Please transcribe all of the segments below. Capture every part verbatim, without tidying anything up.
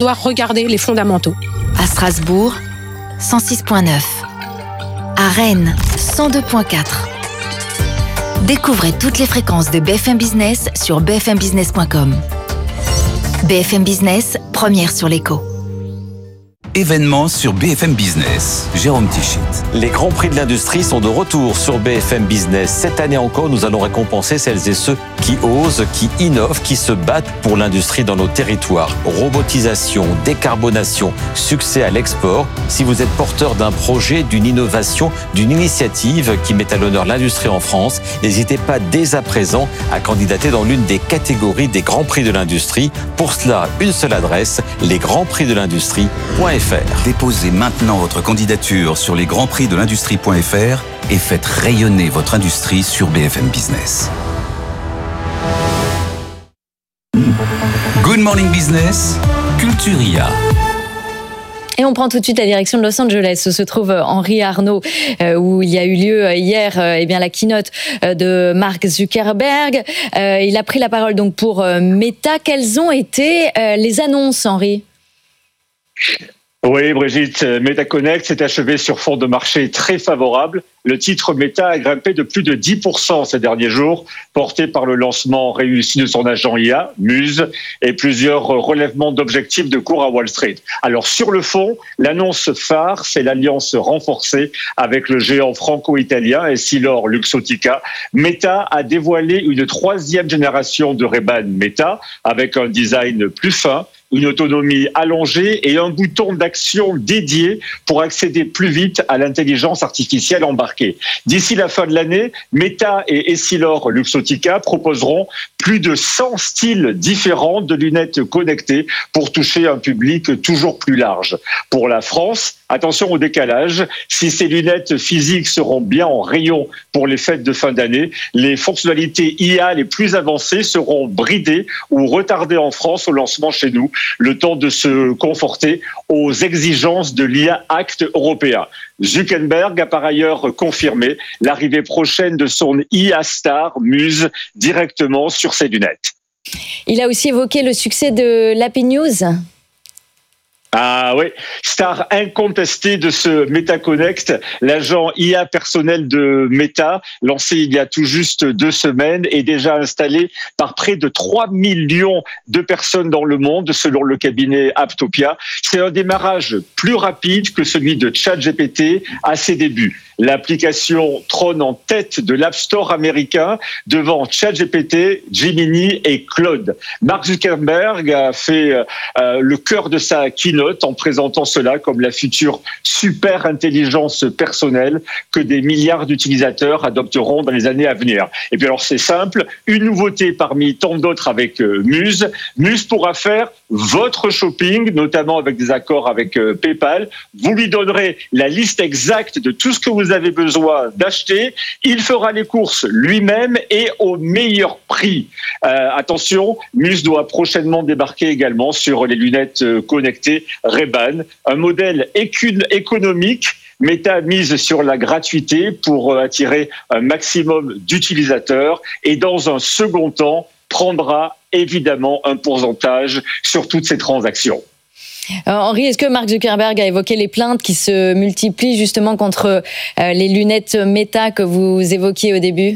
devoir regarder les fondamentaux. À Strasbourg, cent six virgule neuf. À Rennes, cent deux virgule quatre. Découvrez toutes les fréquences de B F M Business sur b f m business point com. B F M Business, première sur l'écho. Événements sur B F M Business. Jérôme Tichit. Les grands prix de l'industrie sont de retour sur B F M Business. Cette année encore, nous allons récompenser celles et ceux qui osent, qui innovent, qui se battent pour l'industrie dans nos territoires. Robotisation, décarbonation, succès à l'export. Si vous êtes porteur d'un projet, d'une innovation, d'une initiative qui met à l'honneur l'industrie en France, n'hésitez pas dès à présent à candidater dans l'une des catégories des grands prix de l'industrie. Pour cela, une seule adresse, les grands prix de l'industrie point f r. Déposez maintenant votre candidature sur les grands prix de l'industrie point f r et faites rayonner votre industrie sur B F M Business. Good Morning Business, Culturia. Et on prend tout de suite la direction de Los Angeles, où se trouve Henri Arnaud, euh, où il y a eu lieu hier euh, eh bien, la keynote euh, de Mark Zuckerberg. Euh, il a pris la parole donc pour euh, Meta. Quelles ont été euh, les annonces, Henri ? Oui, Brigitte, MetaConnect s'est achevé sur fond de marché très favorable. Le titre Meta a grimpé de plus de dix pour cent ces derniers jours, porté par le lancement réussi de son agent I A, Muse, et plusieurs relèvements d'objectifs de cours à Wall Street. Alors sur le fond, l'annonce phare, c'est l'alliance renforcée avec le géant franco-italien Essilor-Luxottica. Meta a dévoilé une troisième génération de Ray-Ban Meta, avec un design plus fin, une autonomie allongée et un bouton d'action dédié pour accéder plus vite à l'intelligence artificielle embarquée. D'ici la fin de l'année, Meta et Essilor-Luxottica proposeront plus de cent styles différents de lunettes connectées pour toucher un public toujours plus large. Pour la France, attention au décalage. Si ces lunettes physiques seront bien en rayon pour les fêtes de fin d'année, les fonctionnalités I A les plus avancées seront bridées ou retardées en France au lancement chez nous, le temps de se conforter aux exigences de l'I A Act européen. Zuckerberg a par ailleurs confirmé l'arrivée prochaine de son I A Star Muse directement sur ses lunettes. Il a aussi évoqué le succès de l'Happy News. Ah oui, star incontestée de ce MetaConnect, l'agent I A personnel de Meta, lancé il y a tout juste deux semaines, est déjà installé par près de trois millions de personnes dans le monde, selon le cabinet Aptopia. C'est un démarrage plus rapide que celui de ChatGPT à ses débuts. L'application trône en tête de l'App Store américain devant ChatGPT, Gemini et Claude. Mark Zuckerberg a fait euh, le cœur de sa keynote en présentant cela comme la future super intelligence personnelle que des milliards d'utilisateurs adopteront dans les années à venir. Et puis alors c'est simple, une nouveauté parmi tant d'autres avec euh, Muse. Muse pourra faire votre shopping, notamment avec des accords avec euh, PayPal. Vous lui donnerez la liste exacte de tout ce que vous avez besoin d'acheter. Il fera les courses lui-même et au meilleur prix. Euh, attention, Muse doit prochainement débarquer également sur les lunettes connectées Ray-Ban, un modèle économique. Meta mise sur la gratuité pour attirer un maximum d'utilisateurs et dans un second temps prendra évidemment un pourcentage sur toutes ces transactions. Euh, Henri, est-ce que Mark Zuckerberg a évoqué les plaintes qui se multiplient justement contre euh, les lunettes Meta que vous évoquiez au début ?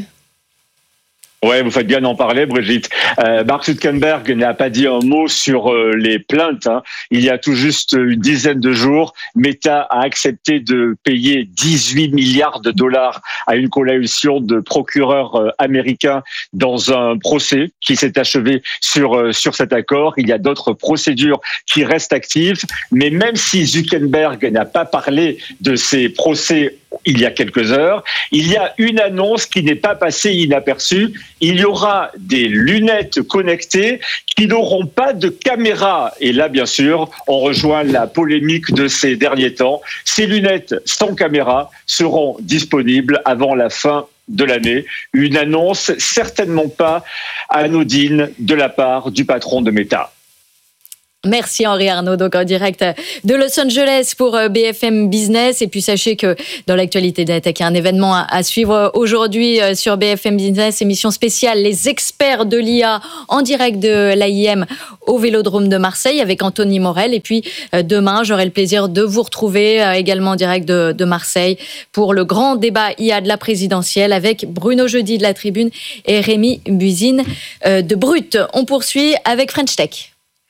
Ouais, vous faites bien d'en parler, Brigitte. Euh, Mark Zuckerberg n'a pas dit un mot sur euh, les plaintes. Hein. Il y a tout juste une dizaine de jours, Meta a accepté de payer dix-huit milliards de dollars à une coalition de procureurs euh, américains dans un procès qui s'est achevé sur euh, sur cet accord. Il y a d'autres procédures qui restent actives, mais même si Zuckerberg n'a pas parlé de ces procès il y a quelques heures, il y a une annonce qui n'est pas passée inaperçue. Il y aura des lunettes connectées qui n'auront pas de caméra. Et là, bien sûr, on rejoint la polémique de ces derniers temps. Ces lunettes sans caméra seront disponibles avant la fin de l'année. Une annonce certainement pas anodine de la part du patron de Meta. Merci Henri Arnaud, donc en direct de Los Angeles pour B F M Business. Et puis sachez que dans l'actualité de la tech, il y a un événement à suivre aujourd'hui sur B F M Business, émission spéciale Les experts de l'I A en direct de l'A I M au Vélodrome de Marseille avec Anthony Morel. Et puis demain, j'aurai le plaisir de vous retrouver également en direct de, de Marseille pour le grand débat I A de la présidentielle avec Bruno Jeudi de la Tribune et Rémi Buzine de Brut. On poursuit avec French Tech.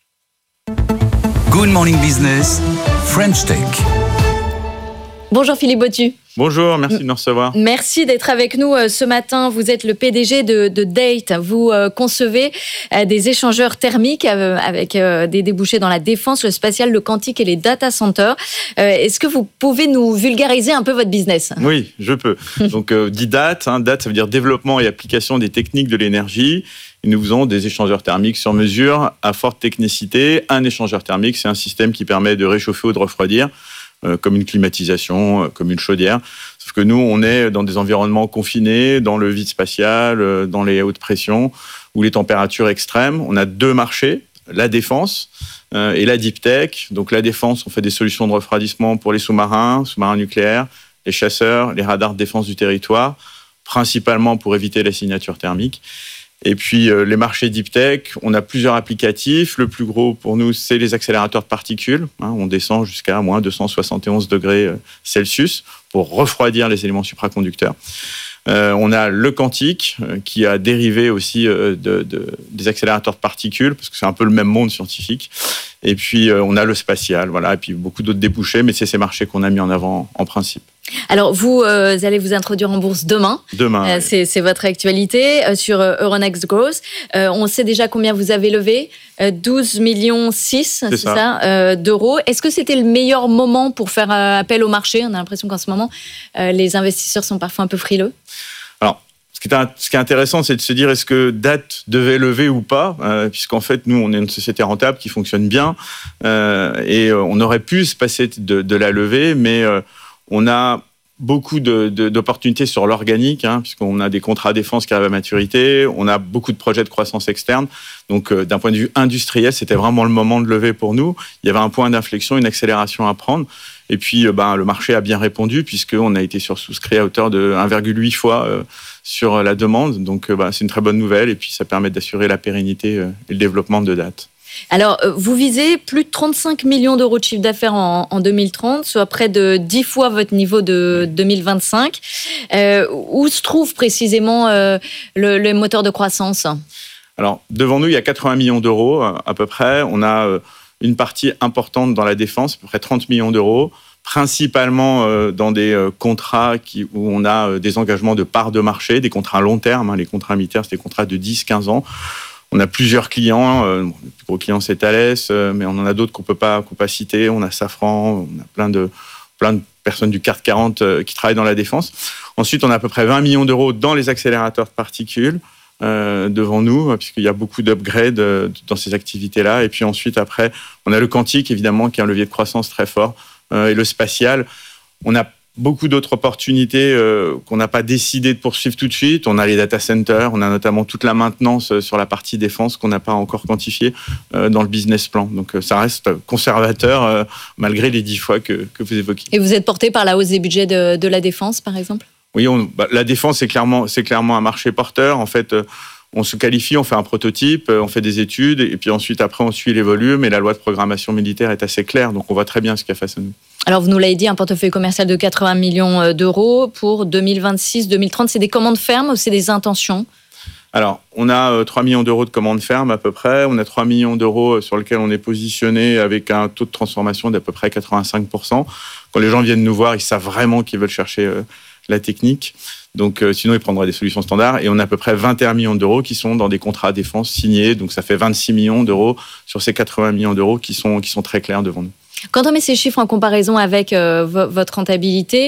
Good Morning Business, French Tech. Bonjour Philippe Bottu. Bonjour, merci de nous recevoir. Merci d'être avec nous ce matin. Vous êtes le P D G de, de Date. Vous euh, concevez euh, des échangeurs thermiques euh, avec euh, des débouchés dans la défense, le spatial, le quantique et les data centers. Euh, est-ce que vous pouvez nous vulgariser un peu votre business ? Oui, je peux. Donc, euh, dit date, hein, date, ça veut dire développement et application des techniques de l'énergie. Et nous faisons des échangeurs thermiques sur mesure à forte technicité. Un échangeur thermique, c'est un système qui permet de réchauffer ou de refroidir, euh, comme une climatisation, euh, comme une chaudière. Sauf que nous, on est dans des environnements confinés, dans le vide spatial, euh, dans les hautes pressions, où les températures extrêmes. On a deux marchés, la défense euh, et la deep tech. Donc la défense, on fait des solutions de refroidissement pour les sous-marins, sous-marins nucléaires, les chasseurs, les radars de défense du territoire, principalement pour éviter la signature thermique. Et puis, euh, les marchés deep tech, on a plusieurs applicatifs. Le plus gros pour nous, c'est les accélérateurs de particules. Hein, on descend jusqu'à moins deux cent soixante et onze degrés Celsius pour refroidir les éléments supraconducteurs. Euh, on a le quantique, euh, qui a dérivé aussi euh, de, de, des accélérateurs de particules, parce que c'est un peu le même monde scientifique. Et puis, euh, on a le spatial, voilà, et puis beaucoup d'autres débouchés, mais c'est ces marchés qu'on a mis en avant en principe. Alors, vous euh, allez vous introduire en bourse demain. Demain. Euh, oui. c'est, c'est votre actualité euh, sur euh, Euronext Growth. Euh, on sait déjà combien vous avez levé. Euh, douze virgule six millions, c'est, c'est ça, ça euh, d'euros. Est-ce que c'était le meilleur moment pour faire euh, appel au marché ? On a l'impression qu'en ce moment, euh, les investisseurs sont parfois un peu frileux. Alors, ce qui est, un, ce qui est intéressant, c'est de se dire est-ce que Date devait lever ou pas, euh, puisqu'en fait, nous, on est une société rentable qui fonctionne bien, euh, et euh, on aurait pu se passer de, de la levée, mais euh, on a beaucoup de, de, d'opportunités sur l'organique, hein, puisqu'on a des contrats défense qui arrivent à maturité, on a beaucoup de projets de croissance externe. Donc, euh, d'un point de vue industriel, c'était vraiment le moment de lever pour nous. Il y avait un point d'inflexion, une accélération à prendre. Et puis, euh, ben, le marché a bien répondu, puisqu'on a été sursouscrit à hauteur de un virgule huit fois euh, sur la demande. Donc, euh, ben, c'est une très bonne nouvelle. Et puis, ça permet d'assurer la pérennité euh, et le développement de Date. Alors, vous visez plus de trente-cinq millions d'euros de chiffre d'affaires en, en deux mille trente, soit près de dix fois votre niveau de deux mille vingt-cinq. Euh, où se trouve précisément euh, le, le moteur de croissance ? Alors, devant nous, il y a quatre-vingts millions d'euros à peu près. On a une partie importante dans la défense, à peu près trente millions d'euros, principalement dans des contrats qui, où on a des engagements de parts de marché, des contrats à long terme. Hein, les contrats militaires, c'est des contrats de dix à quinze ans. On a plusieurs clients. Euh, le plus gros client, c'est Thales, euh, mais on en a d'autres qu'on peut pas, qu'on peut pas citer. On a Safran, on a plein de, plein de personnes du C A C quarante euh, qui travaillent dans la défense. Ensuite, on a à peu près vingt millions d'euros dans les accélérateurs de particules euh, devant nous, puisqu'il y a beaucoup d'upgrades euh, dans ces activités-là. Et puis ensuite, après, on a le quantique, évidemment, qui est un levier de croissance très fort, euh, et le spatial. On a beaucoup d'autres opportunités euh, qu'on n'a pas décidé de poursuivre tout de suite. On a les data centers, on a notamment toute la maintenance sur la partie défense qu'on n'a pas encore quantifiée euh, dans le business plan. Donc euh, ça reste conservateur euh, malgré les dix fois que, que vous évoquez. Et vous êtes porté par la hausse des budgets de, de la défense, par exemple ? Oui, on, bah, la défense, c'est clairement, c'est clairement un marché porteur. En fait, euh, on se qualifie, on fait un prototype, on fait des études, et puis ensuite, après, on suit les volumes, et la loi de programmation militaire est assez claire, donc on voit très bien ce qu'il y a face à nous. Alors, vous nous l'avez dit, un portefeuille commercial de quatre-vingts millions d'euros pour deux mille vingt-six deux mille trente. C'est des commandes fermes ou c'est des intentions ? Alors, on a euh, trois millions d'euros de commandes fermes à peu près. On a trois millions d'euros sur lesquels on est positionné avec un taux de transformation d'à peu près quatre-vingt-cinq pour cent. Quand les gens viennent nous voir, ils savent vraiment qu'ils veulent chercher euh, la technique. Donc, euh, sinon, ils prendraient des solutions standards. Et on a à peu près vingt et un millions d'euros qui sont dans des contrats défense signés. Donc, ça fait vingt-six millions d'euros sur ces quatre-vingts millions d'euros qui sont, qui sont très clairs devant nous. Quand on met ces chiffres en comparaison avec euh, v- votre rentabilité,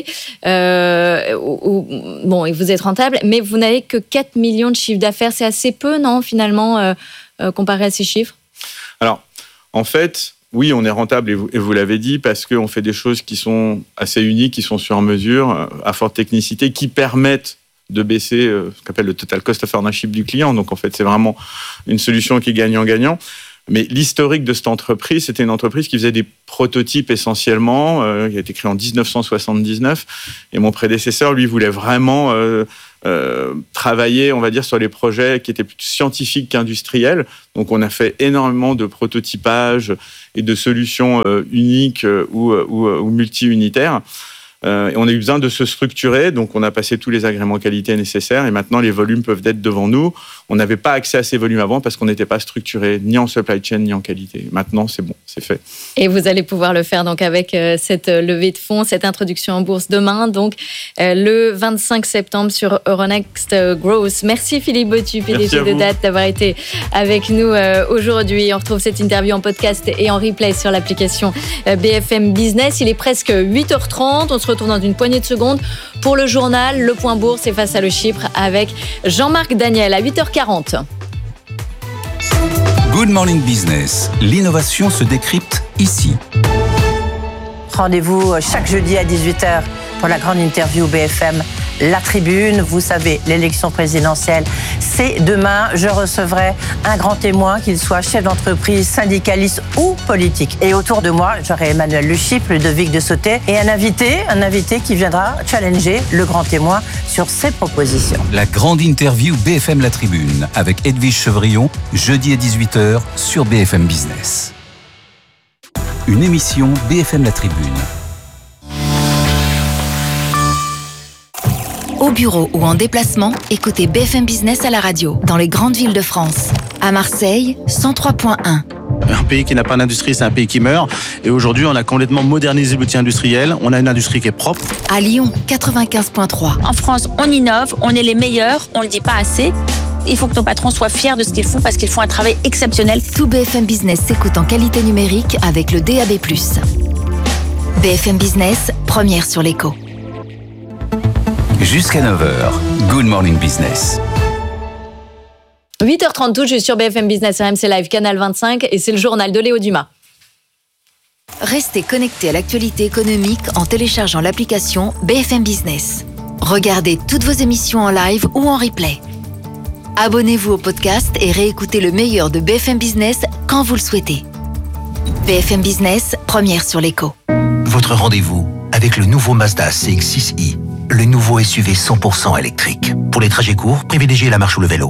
euh, où, où, bon, vous êtes rentable, mais vous n'avez que quatre millions de chiffre d'affaires. C'est assez peu, non, finalement, euh, euh, comparé à ces chiffres ? Alors, en fait, oui, on est rentable, et vous, et vous l'avez dit, parce qu'on fait des choses qui sont assez uniques, qui sont sur mesure, à forte technicité, qui permettent de baisser euh, ce qu'on appelle le total cost of ownership du client. Donc, en fait, c'est vraiment une solution qui est gagnant-gagnant. Mais l'historique de cette entreprise, c'était une entreprise qui faisait des prototypes essentiellement, euh, qui a été créée en dix-neuf cent soixante-dix-neuf. Et mon prédécesseur, lui, voulait vraiment euh, euh, travailler, on va dire, sur les projets qui étaient plus scientifiques qu'industriels. Donc, on a fait énormément de prototypage et de solutions euh, uniques euh, ou, ou, ou multi-unitaires. Euh, et on a eu besoin de se structurer, donc on a passé tous les agréments qualité nécessaires et maintenant les volumes peuvent être devant nous. On n'avait pas accès à ces volumes avant parce qu'on n'était pas structuré ni en supply chain ni en qualité. Maintenant, c'est bon, c'est fait. Et vous allez pouvoir le faire donc avec euh, cette levée de fonds, cette introduction en bourse demain, donc euh, le vingt-cinq septembre sur Euronext Growth. Merci Philippe Bottu, P D G de Date, d'avoir été avec nous euh, aujourd'hui. On retrouve cette interview en podcast et en replay sur l'application euh, B F M Business. Il est presque huit heures trente. On se retrouve dans une poignée de secondes pour le journal Le Point Bourse et Face à le Chypre avec Jean-Marc Daniel à huit heures quarante. Good Morning Business, l'innovation se décrypte ici. Rendez-vous chaque jeudi à dix-huit heures pour la grande interview B F M La Tribune. Vous savez, l'élection présidentielle, c'est demain. Je recevrai un grand témoin, qu'il soit chef d'entreprise, syndicaliste ou politique. Et autour de moi, j'aurai Emmanuel Le Chypre, Ludovic de Sauté et un invité, un invité qui viendra challenger le grand témoin sur ses propositions. La grande interview B F M La Tribune avec Edwige Chevrillon, jeudi à dix-huit heures sur B F M Business. Une émission B F M La Tribune. Au bureau ou en déplacement, écoutez B F M Business à la radio, dans les grandes villes de France. À Marseille, cent trois point un. Un pays qui n'a pas d'industrie, c'est un pays qui meurt. Et aujourd'hui, on a complètement modernisé l'outil industriel. On a une industrie qui est propre. À Lyon, quatre-vingt-quinze point trois. En France, on innove, on est les meilleurs, on ne le dit pas assez. Il faut que nos patrons soient fiers de ce qu'ils font parce qu'ils font un travail exceptionnel. Tout B F M Business s'écoute en qualité numérique avec le D A B plus. B F M Business, première sur l'écho. Jusqu'à neuf heures, Good Morning Business. huit heures trente, je suis sur B F M Business R M C Live, Canal vingt-cinq, et c'est le journal de Léo Dumas. Restez connectés à l'actualité économique en téléchargeant l'application B F M Business. Regardez toutes vos émissions en live ou en replay. Abonnez-vous au podcast et réécoutez le meilleur de B F M Business quand vous le souhaitez. B F M Business, première sur l'écho. Votre rendez-vous avec le nouveau Mazda C X six i, le nouveau S U V cent pour cent électrique. Pour les trajets courts, privilégiez la marche ou le vélo.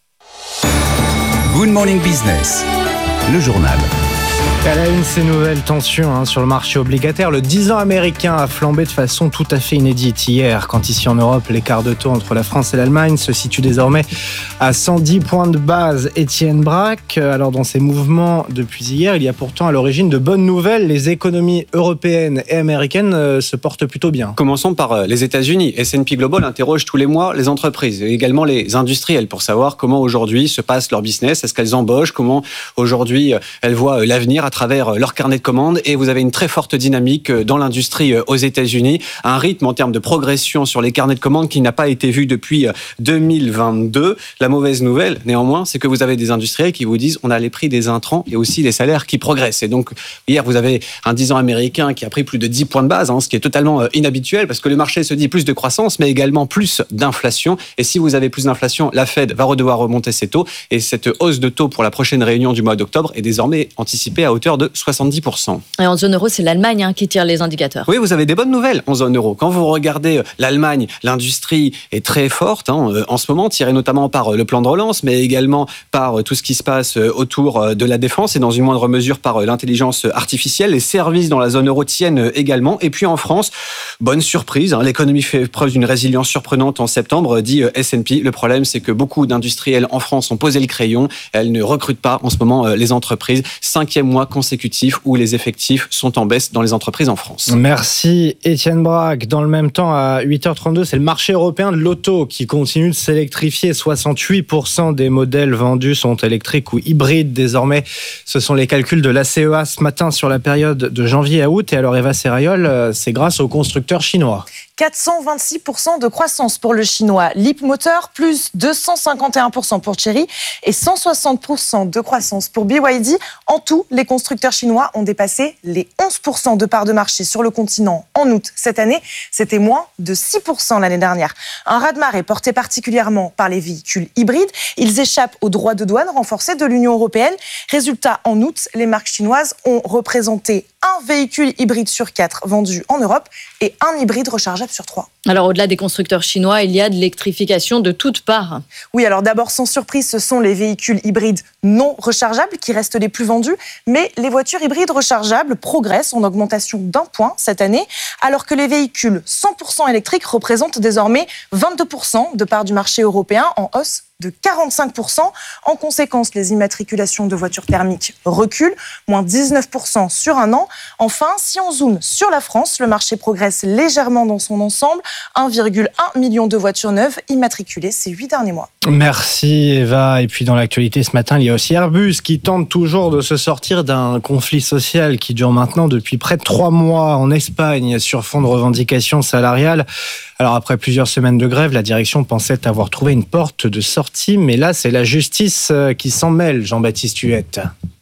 Good Morning Business, le journal. À la une, ces nouvelles tensions hein, sur le marché obligataire. Le dix ans américain a flambé de façon tout à fait inédite hier, quand ici en Europe, l'écart de taux entre la France et l'Allemagne se situe désormais à cent dix points de base. Étienne Braque, alors dans ces mouvements depuis hier, il y a pourtant à l'origine de bonnes nouvelles. Les économies européennes et américaines euh, se portent plutôt bien. Commençons par les États-Unis. S and P Global interroge tous les mois les entreprises et également les industriels pour savoir comment aujourd'hui se passe leur business, est-ce qu'elles embauchent, comment aujourd'hui elles voient l'avenir à travers leur carnet de commandes. Et vous avez une très forte dynamique dans l'industrie aux États-Unis, un rythme en termes de progression sur les carnets de commandes qui n'a pas été vu depuis deux mille vingt-deux. La mauvaise nouvelle, néanmoins, c'est que vous avez des industriels qui vous disent on a les prix des intrants et aussi les salaires qui progressent. Et donc, hier, vous avez un dix ans américain qui a pris plus de dix points de base, hein, ce qui est totalement inhabituel parce que le marché se dit plus de croissance, mais également plus d'inflation. Et si vous avez plus d'inflation, la Fed va devoir remonter ses taux. Et cette hausse de taux pour la prochaine réunion du mois d'octobre est désormais anticipée à hauteur de soixante-dix pour cent. Et en zone euro, c'est l'Allemagne hein, qui tire les indicateurs. Oui, vous avez des bonnes nouvelles en zone euro. Quand vous regardez l'Allemagne, l'industrie est très forte hein, en ce moment, tirée notamment par le plan de relance, mais également par tout ce qui se passe autour de la défense et dans une moindre mesure par l'intelligence artificielle. Les services dans la zone euro tiennent également. Et puis en France, bonne surprise, hein, l'économie fait preuve d'une résilience surprenante en septembre, dit S and P. Le problème, c'est que beaucoup d'industriels en France ont posé le crayon. Elles ne recrutent pas en ce moment les entreprises. Cinquième mois consécutif où les effectifs sont en baisse dans les entreprises en France. Merci Étienne Braque. Dans le même temps, à huit heures trente-deux, c'est le marché européen de l'auto qui continue de s'électrifier. soixante-huit pour cent des modèles vendus sont électriques ou hybrides désormais. Ce sont les calculs de l'A C E A ce matin sur la période de janvier à août. Et alors Eva Serrayol, c'est grâce aux constructeurs chinois. quatre cent vingt-six pour cent de croissance pour le chinois Leapmotor, plus deux cent cinquante et un pour cent pour Chery et cent soixante pour cent de croissance pour B Y D. En tout, les constructeurs chinois ont dépassé les onze pour cent de part de marché sur le continent en août cette année. C'était moins de six pour cent l'année dernière. Un raz-de-marée porté particulièrement par les véhicules hybrides. Ils échappent aux droits de douane renforcés de l'Union européenne. Résultat, en août, les marques chinoises ont représenté un véhicule hybride sur quatre vendu en Europe et un hybride rechargeable sur trois. Alors, au-delà des constructeurs chinois, il y a de l'électrification de toutes parts. Oui, alors d'abord, sans surprise, ce sont les véhicules hybrides non rechargeables qui restent les plus vendus, mais les voitures hybrides rechargeables progressent en augmentation d'un point cette année, alors que les véhicules cent pour cent électriques représentent désormais vingt-deux pour cent de part du marché européen, en hausse de quarante-cinq pour cent. En conséquence, les immatriculations de voitures thermiques reculent, moins dix-neuf pour cent sur un an. Enfin, si on zoome sur la France, le marché progresse légèrement dans son ensemble. un virgule un million de voitures neuves immatriculées ces huit derniers mois. Merci Eva. Et puis dans l'actualité ce matin, il y a aussi Airbus qui tente toujours de se sortir d'un conflit social qui dure maintenant depuis près de trois mois en Espagne sur fond de revendications salariales. Alors après plusieurs semaines de grève, la direction pensait avoir trouvé une porte de sortie, mais là c'est la justice qui s'en mêle, Jean-Baptiste Huette.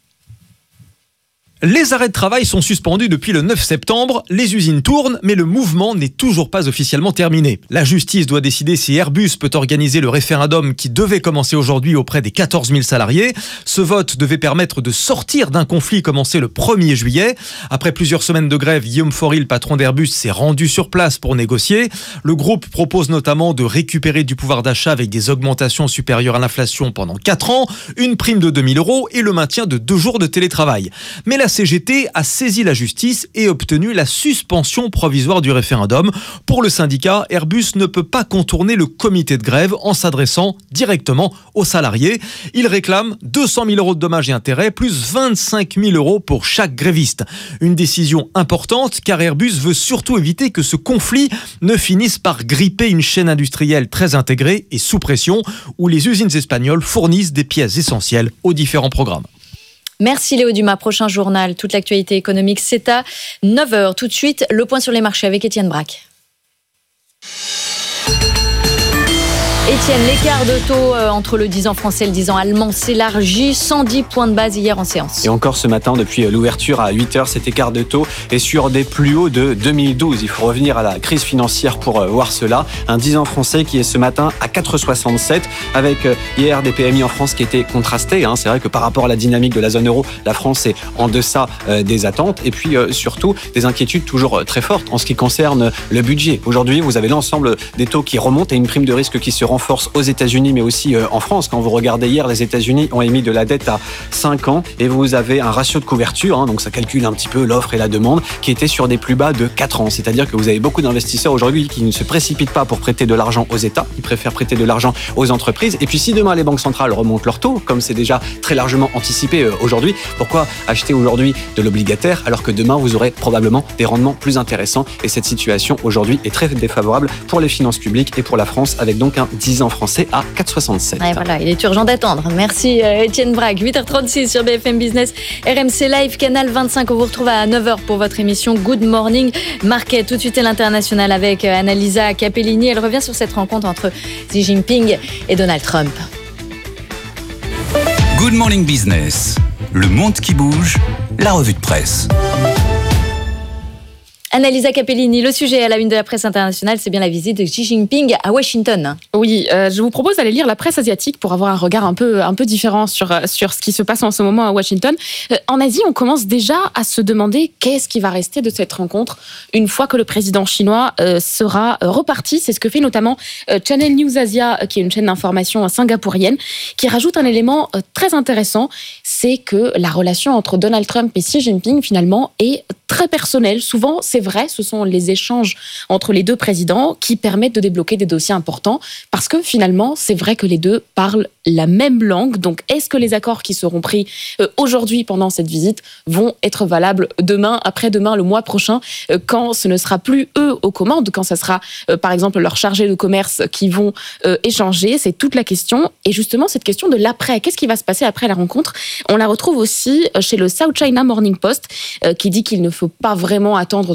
Les arrêts de travail sont suspendus depuis le neuf septembre, les usines tournent, mais le mouvement n'est toujours pas officiellement terminé. La justice doit décider si Airbus peut organiser le référendum qui devait commencer aujourd'hui auprès des quatorze mille salariés. Ce vote devait permettre de sortir d'un conflit commencé le premier juillet. Après plusieurs semaines de grève, Guillaume Faury, le patron d'Airbus, s'est rendu sur place pour négocier. Le groupe propose notamment de récupérer du pouvoir d'achat avec des augmentations supérieures à l'inflation pendant quatre ans, une prime de deux mille euros et le maintien de deux jours de télétravail. Mais la C G T a saisi la justice et obtenu la suspension provisoire du référendum. Pour le syndicat, Airbus ne peut pas contourner le comité de grève en s'adressant directement aux salariés. Il réclame deux cent mille euros de dommages et intérêts, plus vingt-cinq mille euros pour chaque gréviste. Une décision importante car Airbus veut surtout éviter que ce conflit ne finisse par gripper une chaîne industrielle très intégrée et sous pression où les usines espagnoles fournissent des pièces essentielles aux différents programmes. Merci Léo Dumas. Prochain journal, toute l'actualité économique, c'est à neuf heures. Tout de suite, le point sur les marchés avec Étienne Braque. Étienne, l'écart de taux entre le dix ans français et le dix ans allemand s'élargit, cent dix points de base hier en séance. Et encore ce matin, depuis l'ouverture à huit heures, cet écart de taux est sur des plus hauts de deux mille douze. Il faut revenir à la crise financière pour voir cela. Un dix ans français qui est ce matin à quatre virgule soixante-sept, avec hier des P M I en France qui étaient contrastés. C'est vrai que par rapport à la dynamique de la zone euro, la France est en deçà des attentes. Et puis surtout, des inquiétudes toujours très fortes en ce qui concerne le budget. Aujourd'hui, vous avez l'ensemble des taux qui remontent et une prime de risque qui se renforce aux États-Unis, mais aussi en France. Quand vous regardez hier, les États-Unis ont émis de la dette à cinq ans et vous avez un ratio de couverture, hein, donc ça calcule un petit peu l'offre et la demande, qui était sur des plus bas de quatre ans. C'est-à-dire que vous avez beaucoup d'investisseurs aujourd'hui qui ne se précipitent pas pour prêter de l'argent aux États, ils préfèrent prêter de l'argent aux entreprises. Et puis si demain les banques centrales remontent leurs taux, comme c'est déjà très largement anticipé aujourd'hui, pourquoi acheter aujourd'hui de l'obligataire alors que demain vous aurez probablement des rendements plus intéressants? Et cette situation aujourd'hui est très défavorable pour les finances publiques et pour la France, avec donc un dix ans français à quatre virgule soixante-sept. Et voilà, il est urgent d'attendre. Merci Étienne Braque. huit heures trente-six sur B F M Business, R M C Live, Canal vingt-cinq. On vous retrouve à neuf heures pour votre émission Good Morning Market. Tout de suite à l'international avec Annalisa Capellini. Elle revient sur cette rencontre entre Xi Jinping et Donald Trump. Good Morning Business, le monde qui bouge, la revue de presse. Annalisa Capellini, le sujet à la une de la presse internationale, c'est bien la visite de Xi Jinping à Washington. Oui, euh, je vous propose d'aller lire la presse asiatique pour avoir un regard un peu, un peu différent sur, sur ce qui se passe en ce moment à Washington. Euh, en Asie, on commence déjà à se demander qu'est-ce qui va rester de cette rencontre une fois que le président chinois euh, sera reparti. C'est ce que fait notamment euh, Channel News Asia, qui est une chaîne d'information singapourienne, qui rajoute un élément euh, très intéressant, c'est que la relation entre Donald Trump et Xi Jinping, finalement, est très personnelle. Souvent, c'est vrai, ce sont les échanges entre les deux présidents qui permettent de débloquer des dossiers importants, parce que finalement, c'est vrai que les deux parlent la même langue. Donc, est-ce que les accords qui seront pris euh, aujourd'hui pendant cette visite vont être valables demain, après-demain, le mois prochain, euh, quand ce ne sera plus eux aux commandes, quand ce sera, euh, par exemple, leurs chargés de commerce qui vont euh, échanger? C'est toute la question. Et justement, cette question de l'après, qu'est-ce qui va se passer après la rencontre? On la retrouve aussi chez le South China Morning Post, euh, qui dit qu'il ne faut pas vraiment attendre de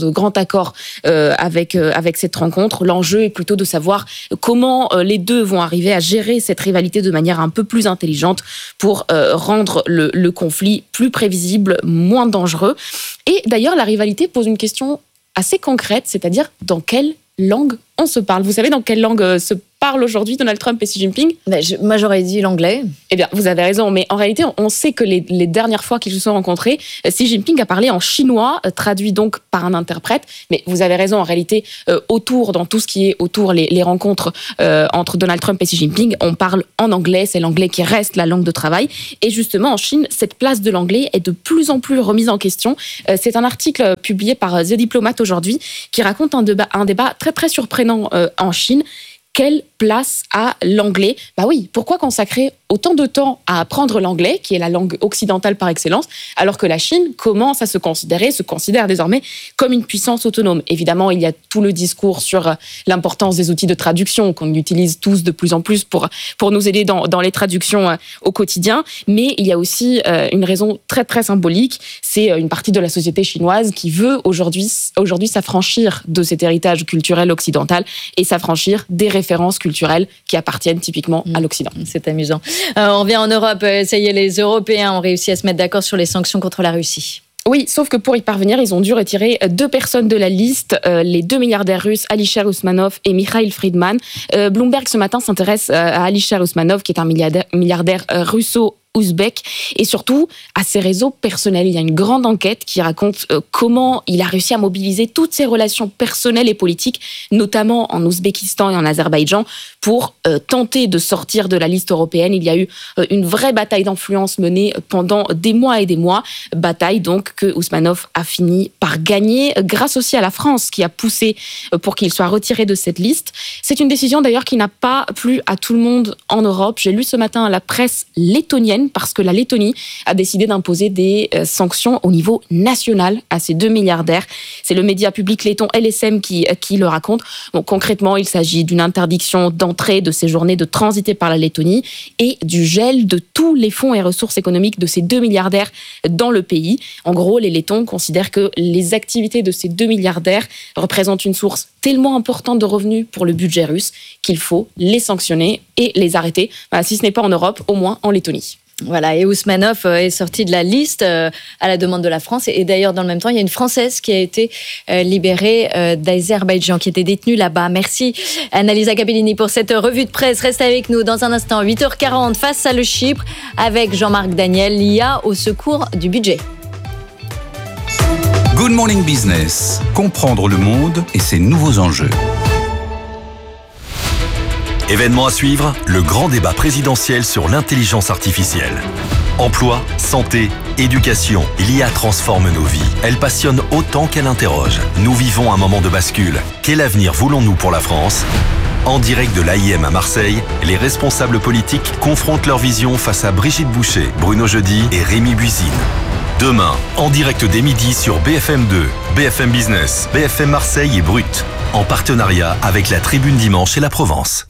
de grand accord euh, avec, euh, avec cette rencontre. L'enjeu est plutôt de savoir comment euh, les deux vont arriver à gérer cette rivalité de manière un peu plus intelligente pour euh, rendre le, le conflit plus prévisible, moins dangereux. Et d'ailleurs, la rivalité pose une question assez concrète, c'est-à-dire dans quelle langue on se parle. Vous savez dans quelle langue euh, se parle aujourd'hui Donald Trump et Xi Jinping? Ben, je, moi, j'aurais dit l'anglais. Eh bien, vous avez raison, mais en réalité, on sait que les, les dernières fois qu'ils se sont rencontrés, Xi Jinping a parlé en chinois, traduit donc par un interprète. Mais vous avez raison, en réalité, euh, autour, dans tout ce qui est autour, les, les rencontres euh, entre Donald Trump et Xi Jinping, on parle en anglais, c'est l'anglais qui reste la langue de travail. Et justement, en Chine, cette place de l'anglais est de plus en plus remise en question. Euh, c'est un article publié par The Diplomat aujourd'hui qui raconte un débat, un débat très très surprenant euh, en Chine. Quelle place a l'anglais? Bah oui, pourquoi consacrer autant de temps à apprendre l'anglais, qui est la langue occidentale par excellence, alors que la Chine commence à se considérer, se considère désormais comme une puissance autonome? Évidemment, il y a tout le discours sur l'importance des outils de traduction qu'on utilise tous de plus en plus pour, pour nous aider dans, dans les traductions au quotidien, mais il y a aussi une raison très très symbolique, c'est une partie de la société chinoise qui veut aujourd'hui, aujourd'hui s'affranchir de cet héritage culturel occidental et s'affranchir des références culturelles qui appartiennent typiquement à l'Occident. C'est amusant. Euh, on revient en Europe. Ça y est, les Européens ont réussi à se mettre d'accord sur les sanctions contre la Russie. Oui, sauf que pour y parvenir, ils ont dû retirer deux personnes de la liste, euh, les deux milliardaires russes, Alisher Usmanov et Mikhail Friedman. Euh, Bloomberg, ce matin, s'intéresse à Alisher Usmanov, qui est un milliardaire, milliardaire euh, russo ouzbek, et surtout à ses réseaux personnels. Il y a une grande enquête qui raconte euh, comment il a réussi à mobiliser toutes ses relations personnelles et politiques, notamment en Ouzbékistan et en Azerbaïdjan, pour euh, tenter de sortir de la liste européenne. Il y a eu euh, une vraie bataille d'influence menée pendant des mois et des mois, bataille donc que Usmanov a fini par gagner, grâce aussi à la France qui a poussé euh, pour qu'il soit retiré de cette liste. C'est une décision d'ailleurs qui n'a pas plu à tout le monde en Europe. J'ai lu ce matin la presse lettonienne, parce que la Lettonie a décidé d'imposer des euh, sanctions au niveau national à ces deux milliardaires. C'est le média public letton L S M qui, euh, qui le raconte. Bon, concrètement, il s'agit d'une interdiction d'entrée, de séjourner, de transiter par la Lettonie et du gel de tous les fonds et ressources économiques de ces deux milliardaires dans le pays. En gros, les Lettons considèrent que les activités de ces deux milliardaires représentent une source tellement importante de revenus pour le budget russe qu'il faut les sanctionner et les arrêter. Bah, si ce n'est pas en Europe, au moins en Lettonie. Voilà, et Usmanov est sorti de la liste à la demande de la France. Et d'ailleurs, dans le même temps, il y a une Française qui a été libérée d'Azerbaïdjan, qui était détenue là-bas. Merci Annalisa Capellini pour cette revue de presse. Reste avec nous dans un instant, huit heures quarante, face à le Chypre, avec Jean-Marc Daniel, l'I A au secours du budget. Good Morning Business. Comprendre le monde et ses nouveaux enjeux. Événement à suivre, le grand débat présidentiel sur l'intelligence artificielle. Emploi, santé, éducation, l'I A transforme nos vies. Elle passionne autant qu'elle interroge. Nous vivons un moment de bascule. Quel avenir voulons-nous pour la France ? En direct de l'A I M à Marseille, les responsables politiques confrontent leur vision face à Brigitte Boucher, Bruno Jeudi et Rémi Buisine. Demain, en direct dès midi sur B F M deux, B F M Business, B F M Marseille et Brut, en partenariat avec la Tribune Dimanche et la Provence.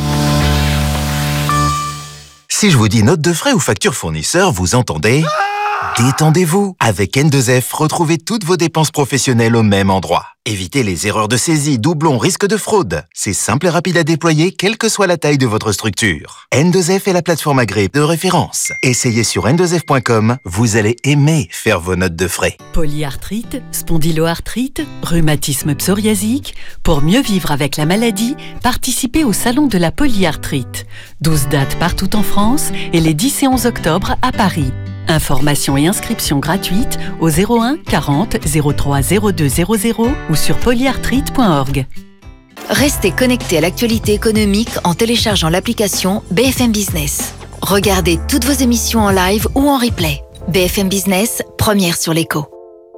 Si je vous dis note de frais ou facture fournisseur, vous entendez ? Détendez-vous. Avec N deux F, retrouvez toutes vos dépenses professionnelles au même endroit. Évitez les erreurs de saisie, doublons, risques de fraude. C'est simple et rapide à déployer, quelle que soit la taille de votre structure. N deux F est la plateforme agréée de référence. Essayez sur N deux F point com, vous allez aimer faire vos notes de frais. Polyarthrite, spondyloarthrite, rhumatisme psoriasique. Pour mieux vivre avec la maladie, participez au Salon de la polyarthrite. douze dates partout en France et les dix et onze octobre à Paris. Information et inscription gratuite au zéro un quarante zéro trois zéro deux zéro zéro ou sur polyarthrite point org. Restez connectés à l'actualité économique en téléchargeant l'application B F M Business. Regardez toutes vos émissions en live ou en replay. B F M Business, première sur l'écho.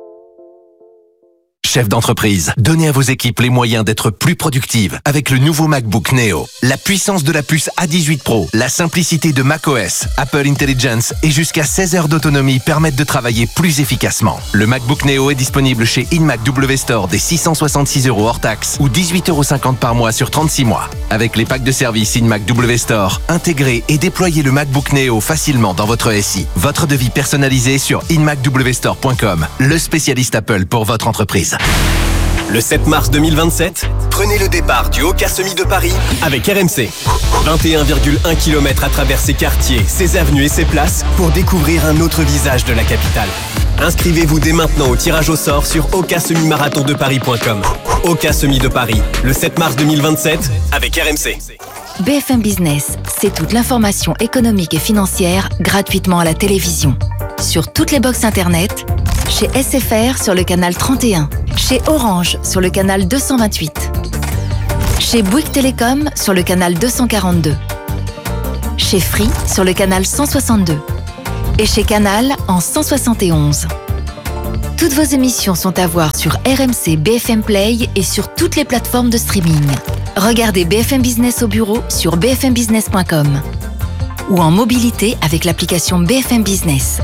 Chef d'entreprise, donnez à vos équipes les moyens d'être plus productives avec le nouveau MacBook Neo. La puissance de la puce A dix-huit Pro, la simplicité de macOS, Apple Intelligence et jusqu'à seize heures d'autonomie permettent de travailler plus efficacement. Le MacBook Neo est disponible chez InMac W Store dès six cent soixante-six euros hors taxe ou dix-huit euros cinquante par mois sur trente-six mois. Avec les packs de service InMac W Store, intégrez et déployez le MacBook Neo facilement dans votre S I. Votre devis personnalisé sur in mac w store point com, le spécialiste Apple pour votre entreprise. Le sept mars deux mille vingt-sept, prenez le départ du Oka Semi de Paris avec R M C. vingt et un virgule un kilomètres à travers ses quartiers, ses avenues et ses places pour découvrir un autre visage de la capitale. Inscrivez-vous dès maintenant au tirage au sort sur oka semi marathon de paris point com. Oka Semi de Paris, le sept mars deux mille vingt-sept avec R M C. B F M Business, c'est toute l'information économique et financière gratuitement à la télévision. Sur toutes les box internet, chez S F R sur le canal trente et un, chez Orange sur le canal deux cent vingt-huit, chez Bouygues Télécom sur le canal deux cent quarante-deux, chez Free sur le canal cent soixante-deux et chez Canal en cent soixante et onze. Toutes vos émissions sont à voir sur R M C B F M Play et sur toutes les plateformes de streaming. Regardez B F M Business au bureau sur b f m business point com ou en mobilité avec l'application B F M Business.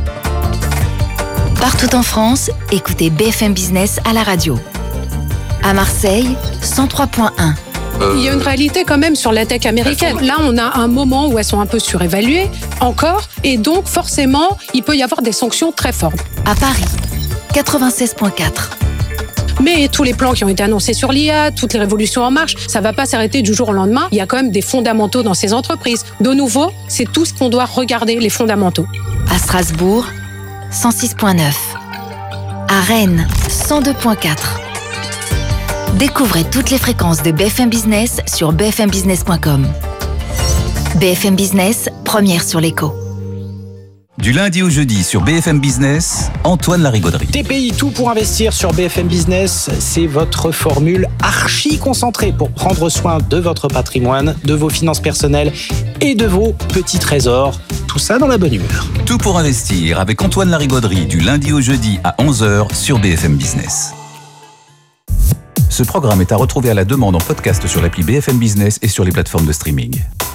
Partout en France, écoutez B F M Business à la radio. À Marseille, cent trois point un. Il y a une réalité quand même sur la tech américaine. Là, on a un moment où elles sont un peu surévaluées, encore, et donc forcément, il peut y avoir des sanctions très fortes. À Paris, quatre-vingt-seize point quatre. Mais tous les plans qui ont été annoncés sur l'I A, toutes les révolutions en marche, ça ne va pas s'arrêter du jour au lendemain. Il y a quand même des fondamentaux dans ces entreprises. De nouveau, c'est tout ce qu'on doit regarder, les fondamentaux. À Strasbourg, cent six point neuf. À Rennes, cent deux point quatre. Découvrez toutes les fréquences de B F M Business sur b f m business point com. B F M Business, première sur l'écho. Du lundi au jeudi sur B F M Business, Antoine Larigauderie. T P I, tout pour investir sur B F M Business, c'est votre formule archi concentrée pour prendre soin de votre patrimoine, de vos finances personnelles et de vos petits trésors. Tout ça dans la bonne humeur. Tout pour investir avec Antoine Larigauderie du lundi au jeudi à onze heures sur B F M Business. Ce programme est à retrouver à la demande en podcast sur l'appli B F M Business et sur les plateformes de streaming.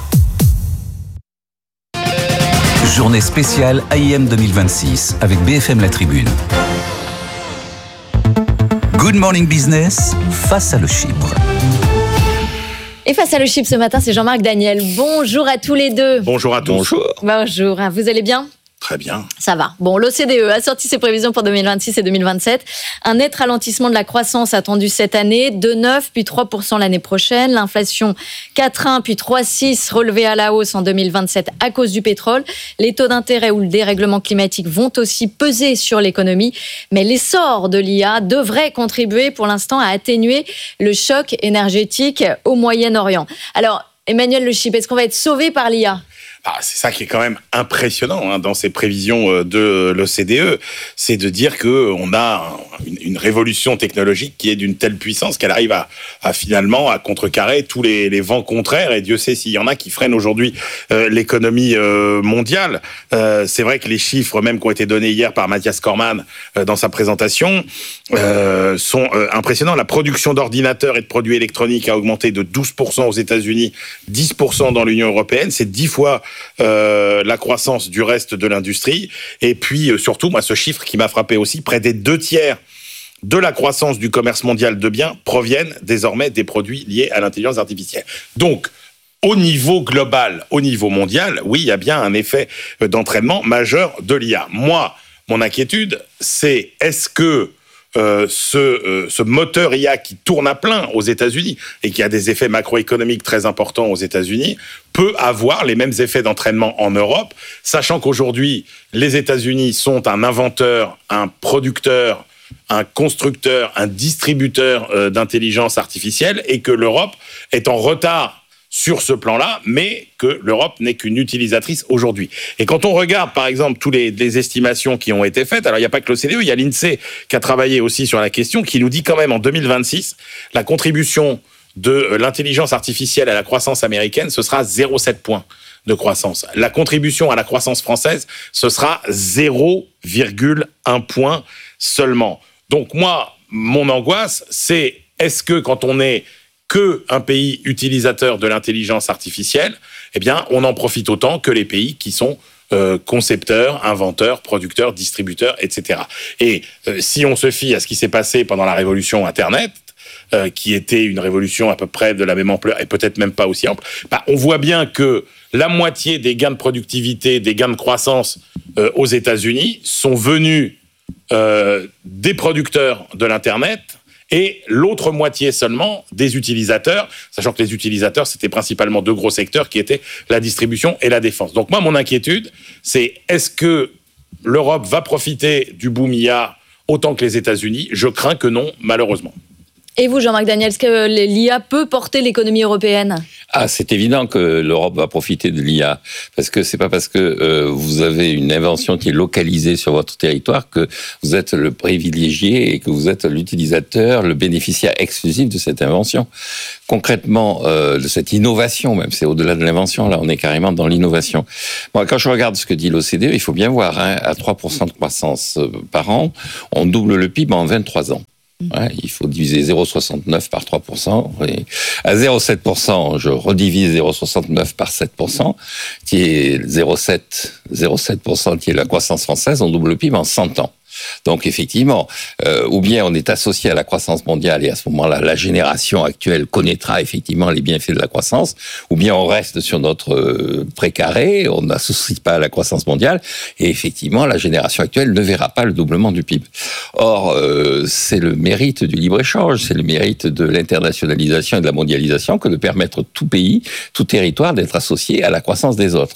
Journée spéciale A I M deux mille vingt-six avec B F M La Tribune. Good Morning Business face à le Chypre. Et face à le Chypre ce matin, c'est Jean-Marc Daniel. Bonjour à tous les deux. Bonjour à tous. Bonjour. Bonjour. Vous allez bien ? Très bien. Ça va. Bon, l'O C D E a sorti ses prévisions pour deux mille vingt-six et deux mille vingt-sept. Un net ralentissement de la croissance attendu cette année, deux virgule neuf puis trois pour cent l'année prochaine. L'inflation quatre virgule un puis trois virgule six relevée à la hausse en deux mille vingt-sept à cause du pétrole. Les taux d'intérêt ou le dérèglement climatique vont aussi peser sur l'économie. Mais l'essor de l'I A devrait contribuer pour l'instant à atténuer le choc énergétique au Moyen-Orient. Alors, Emmanuel Le Chypre, est-ce qu'on va être sauvé par l'I A ? Ah, c'est ça qui est quand même impressionnant hein, dans ces prévisions de l'O C D E, c'est de dire qu'on a une, une révolution technologique qui est d'une telle puissance qu'elle arrive à, à finalement à contrecarrer tous les, les vents contraires, et Dieu sait s'il y en a qui freinent aujourd'hui euh, l'économie euh, mondiale. Euh, c'est vrai que les chiffres même qui ont été donnés hier par Mathias Cormann euh, dans sa présentation euh, sont euh, impressionnants. La production d'ordinateurs et de produits électroniques a augmenté de douze pour cent aux États-Unis, dix pour cent dans l'Union européenne, c'est dix fois Euh, la croissance du reste de l'industrie. Et puis, euh, surtout, moi, ce chiffre qui m'a frappé aussi, près des deux tiers de la croissance du commerce mondial de biens proviennent désormais des produits liés à l'intelligence artificielle. Donc, au niveau global, au niveau mondial, oui, il y a bien un effet d'entraînement majeur de l'I A. Moi, mon inquiétude, c'est est-ce que Euh, ce, euh, ce moteur I A qui tourne à plein aux États-Unis et qui a des effets macroéconomiques très importants aux États-Unis peut avoir les mêmes effets d'entraînement en Europe, sachant qu'aujourd'hui, les États-Unis sont un inventeur, un producteur, un constructeur, un distributeur euh, d'intelligence artificielle et que l'Europe est en retard sur ce plan-là, mais que l'Europe n'est qu'une utilisatrice aujourd'hui. Et quand on regarde, par exemple, toutes les, les estimations qui ont été faites, alors il n'y a pas que l'O C D E, il y a l'INSEE qui a travaillé aussi sur la question, qui nous dit quand même en deux mille vingt-six, la contribution de l'intelligence artificielle à la croissance américaine, ce sera zéro virgule sept points de croissance. La contribution à la croissance française, ce sera zéro virgule un point seulement. Donc moi, mon angoisse, c'est est-ce que quand on est que un pays utilisateur de l'intelligence artificielle, eh bien, on en profite autant que les pays qui sont euh, concepteurs, inventeurs, producteurs, distributeurs, et cetera. Et euh, si on se fie à ce qui s'est passé pendant la révolution Internet, euh, qui était une révolution à peu près de la même ampleur et peut-être même pas aussi ample, bah, on voit bien que la moitié des gains de productivité, des gains de croissance euh, aux États-Unis sont venus euh, des producteurs de l'Internet et l'autre moitié seulement des utilisateurs, sachant que les utilisateurs, c'était principalement deux gros secteurs qui étaient la distribution et la défense. Donc moi, mon inquiétude, c'est est-ce que l'Europe va profiter du boom I A autant que les États-Unis ? Je crains que non, malheureusement. Et vous, Jean-Marc Daniel, est-ce que l'I A peut porter l'économie européenne ? Ah, c'est évident que l'Europe va profiter de l'I A, parce que c'est pas parce que euh, vous avez une invention qui est localisée sur votre territoire que vous êtes le privilégié et que vous êtes l'utilisateur, le bénéficiaire exclusif de cette invention. Concrètement, euh, de cette innovation, même c'est au-delà de l'invention, là on est carrément dans l'innovation. Bon, quand je regarde ce que dit l'O C D E, il faut bien voir, hein, à trois pour cent de croissance par an, on double le P I B en vingt-trois ans. Ouais, il faut diviser zéro virgule soixante-neuf par trois pour cent. Et à zéro virgule sept pour cent, je redivise zéro virgule soixante-neuf par sept pour cent, qui est zéro virgule sept pour cent, qui est la croissance française, on double le P I B en cent ans. Donc effectivement, euh, ou bien on est associé à la croissance mondiale et à ce moment-là, la génération actuelle connaîtra effectivement les bienfaits de la croissance, ou bien on reste sur notre euh, précaré, on n'associe pas à la croissance mondiale, et effectivement la génération actuelle ne verra pas le doublement du P I B. Or, euh, c'est le mérite du libre-échange, c'est le mérite de l'internationalisation et de la mondialisation que de permettre tout pays, tout territoire d'être associé à la croissance des autres.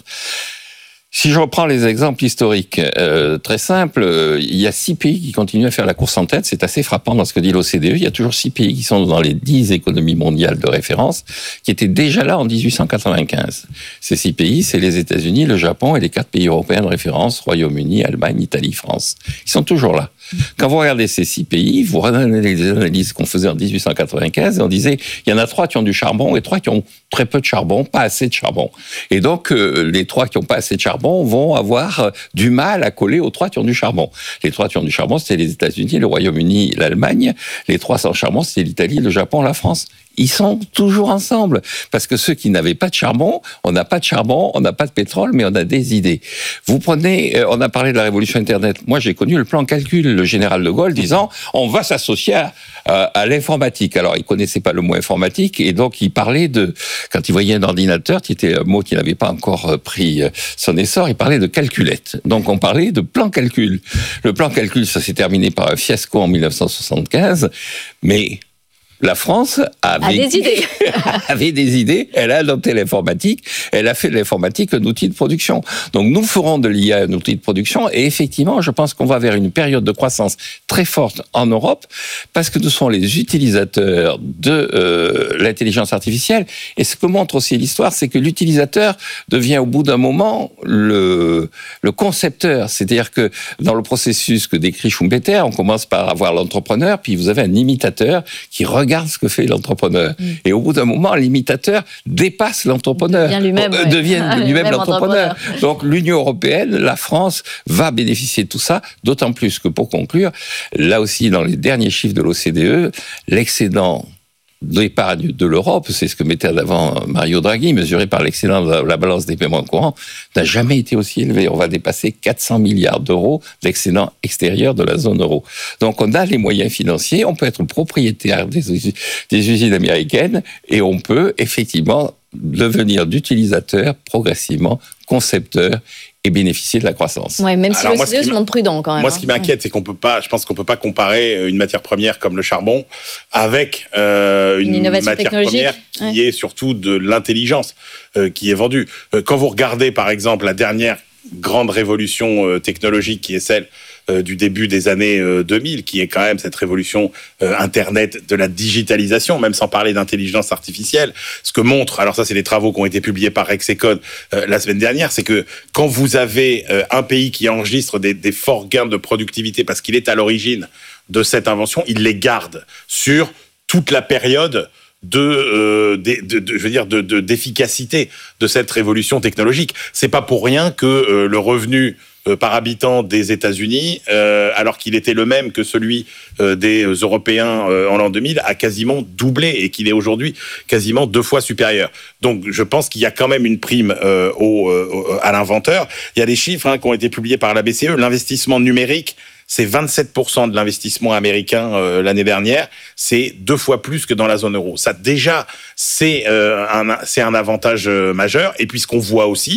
Si je reprends les exemples historiques, euh, très simples, euh, il y a six pays qui continuent à faire la course en tête. C'est assez frappant dans ce que dit l'O C D E. Il y a toujours six pays qui sont dans les dix économies mondiales de référence, qui étaient déjà là en dix-huit cent quatre-vingt-quinze. Ces six pays, c'est les États-Unis, le Japon et les quatre pays européens de référence, Royaume-Uni, Allemagne, Italie, France. Ils sont toujours là. Quand vous regardez ces six pays, vous regardez les analyses qu'on faisait en dix-huit cent quatre-vingt-quinze, et on disait, il y en a trois qui ont du charbon et trois qui ont très peu de charbon, pas assez de charbon. Et donc, euh, les trois qui ont pas assez de charbon vont avoir euh, du mal à coller aux trois qui ont du charbon. Les trois qui ont du charbon, c'était les États-Unis, le Royaume-Uni, l'Allemagne. Les trois sans charbon, c'était l'Italie, le Japon, la France. Ils sont toujours ensemble. Parce que ceux qui n'avaient pas de charbon, on n'a pas de charbon, on n'a pas de pétrole, mais on a des idées. Vous prenez, euh, on a parlé de la révolution Internet. Moi, j'ai connu le plan calcul, le général de Gaulle disant, on va s'associer à, à, à l'informatique. Alors, il connaissait pas le mot informatique, et donc il parlait de, quand il voyait un ordinateur, qui était un mot qui n'avait pas encore pris son essor, il parlait de calculette. Donc, on parlait de plan calcul. Le plan calcul, ça s'est terminé par un fiasco en dix-neuf cent soixante-quinze, mais la France avait, a des idées. avait des idées, elle a adopté l'informatique, elle a fait de l'informatique un outil de production. Donc nous ferons de l'I A un outil de production, et effectivement, je pense qu'on va vers une période de croissance très forte en Europe, parce que nous sommes les utilisateurs de euh, l'intelligence artificielle. Et ce que montre aussi l'histoire, c'est que l'utilisateur devient au bout d'un moment le, le concepteur. C'est-à-dire que dans le processus que décrit Schumpeter, on commence par avoir l'entrepreneur, puis vous avez un imitateur qui regarde Regarde ce que fait l'entrepreneur. Mmh. Et au bout d'un moment, l'imitateur dépasse l'entrepreneur. Devient lui-même, euh, ouais. devient ah, lui-même, lui-même l'entrepreneur. l'entrepreneur. Donc l'Union européenne, la France, va bénéficier de tout ça, d'autant plus que pour conclure, là aussi, dans les derniers chiffres de l'O C D E, l'excédent d'épargne de l'Europe, c'est ce que mettait en avant Mario Draghi, mesuré par l'excédent de la balance des paiements courants, n'a jamais été aussi élevé. On va dépasser quatre cents milliards d'euros d'excédent extérieur de la zone euro. Donc on a les moyens financiers, on peut être propriétaire des, des usines américaines, et on peut effectivement devenir d'utilisateur progressivement concepteur et bénéficier de la croissance. Ouais, même si Alors l'O C D E se montre prudent quand même. Moi, ce qui m'inquiète, c'est qu'on peut pas, je pense qu'on peut pas comparer une matière première comme le charbon avec euh, une, une matière première qui ouais. est surtout de l'intelligence euh, qui est vendue. Euh, quand vous regardez, par exemple, la dernière grande révolution euh, technologique qui est celle euh, du début des années euh, deux mille, qui est quand même cette révolution euh, Internet de la digitalisation, même sans parler d'intelligence artificielle. Ce que montre, alors ça c'est les travaux qui ont été publiés par Rexecode euh, la semaine dernière, c'est que quand vous avez euh, un pays qui enregistre des, des forts gains de productivité parce qu'il est à l'origine de cette invention, il les garde sur toute la période de, euh, de, de, de je veux dire de, de d'efficacité de cette révolution technologique. C'est pas pour rien que euh, le revenu euh, par habitant des États-Unis, euh, alors qu'il était le même que celui euh, des Européens euh, en l'an deux mille, a quasiment doublé et qu'il est aujourd'hui quasiment deux fois supérieur. Donc, je pense qu'il y a quand même une prime euh, au, euh, à l'inventeur. Il y a des chiffres hein, qui ont été publiés par la B C E. L'investissement numérique, c'est vingt-sept pour cent de l'investissement américain euh, l'année dernière. C'est deux fois plus que dans la zone euro. Ça, déjà, c'est, euh, un, c'est un avantage euh, majeur. Et puis, ce qu'on voit aussi,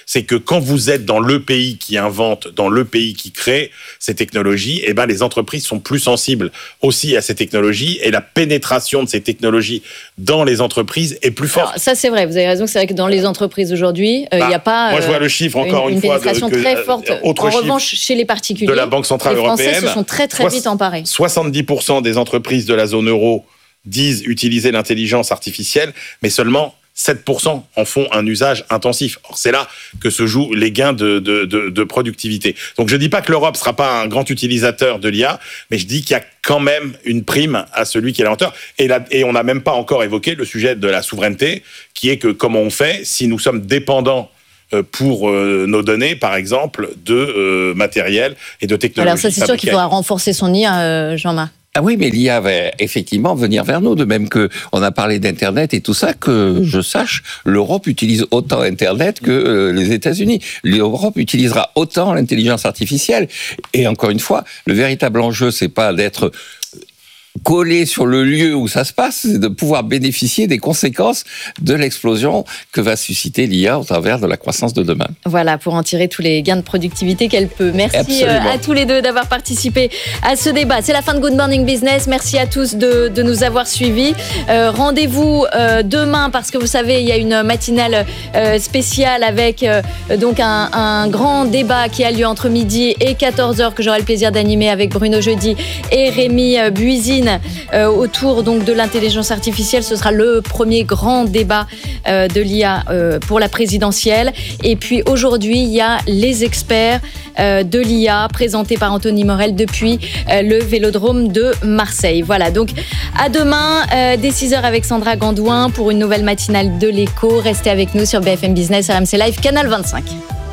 c'est que quand vous êtes dans le pays qui invente, dans le pays qui crée ces technologies, eh ben les entreprises sont plus sensibles aussi à ces technologies et la pénétration de ces technologies dans les entreprises est plus forte. Alors, ça c'est vrai, vous avez raison, c'est vrai que dans les entreprises aujourd'hui, il euh, n'y bah, a pas moi je vois le chiffre euh, encore une, une, une fois pénétration de, que, très forte. Autre en chiffre revanche, chez les particuliers, de la Banque centrale les Français européenne, se sont très très vite emparés. soixante-dix pour cent des entreprises de la zone euro disent utiliser l'intelligence artificielle, mais seulement sept pour cent en font un usage intensif. Or, c'est là que se jouent les gains de, de, de, de productivité. Donc, je dis pas que l'Europe sera pas un grand utilisateur de l'I A, mais je dis qu'il y a quand même une prime à celui qui est l'inventeur. Et, là, et on n'a même pas encore évoqué le sujet de la souveraineté, qui est que comment on fait si nous sommes dépendants pour euh, nos données, par exemple, de euh, matériel et de technologie. Alors ça, c'est sûr qu'il faudra renforcer son I A, euh, Jean-Marc. Ah oui, mais l'I A va effectivement venir vers nous, de même que on a parlé d'Internet et tout ça, que je sache, l'Europe utilise autant Internet que euh, les États-Unis. L'Europe utilisera autant l'intelligence artificielle. Et encore une fois, le véritable enjeu, c'est pas d'être collé sur le lieu où ça se passe, c'est de pouvoir bénéficier des conséquences de l'explosion que va susciter l'I A au travers de la croissance de demain. Voilà, pour en tirer tous les gains de productivité qu'elle peut. Merci Absolument. à tous les deux d'avoir participé à ce débat. C'est la fin de Good Morning Business. Merci à tous de, de nous avoir suivis. Euh, rendez-vous euh, demain, parce que vous savez, il y a une matinale euh, spéciale avec euh, donc un, un grand débat qui a lieu entre midi et quatorze heures que j'aurai le plaisir d'animer avec Bruno Jeudi et Rémi euh, Buisine. Euh, autour donc de l'intelligence artificielle. Ce sera le premier grand débat euh, de l'I A euh, pour la présidentielle. Et puis aujourd'hui, il y a les experts euh, de l'I A présentés par Anthony Morel depuis euh, le Vélodrome de Marseille. Voilà, donc à demain euh, dès six heures avec Sandra Gandouin pour une nouvelle matinale de l'Écho. Restez avec nous sur B F M Business, R M C Live, Canal vingt-cinq.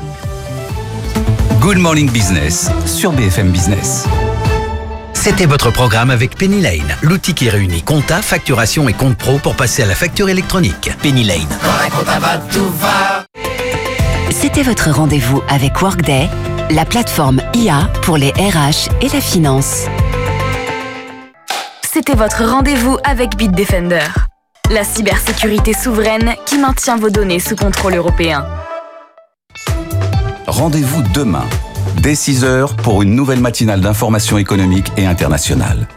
Good Morning Business sur B F M Business. C'était votre programme avec Penny Lane, l'outil qui réunit compta, facturation et compte pro pour passer à la facture électronique. Penny Lane. C'était votre rendez-vous avec Workday, la plateforme I A pour les R H et la finance. C'était votre rendez-vous avec Bitdefender, la cybersécurité souveraine qui maintient vos données sous contrôle européen. Rendez-vous demain, dès six heures, pour une nouvelle matinale d'information économique et internationale.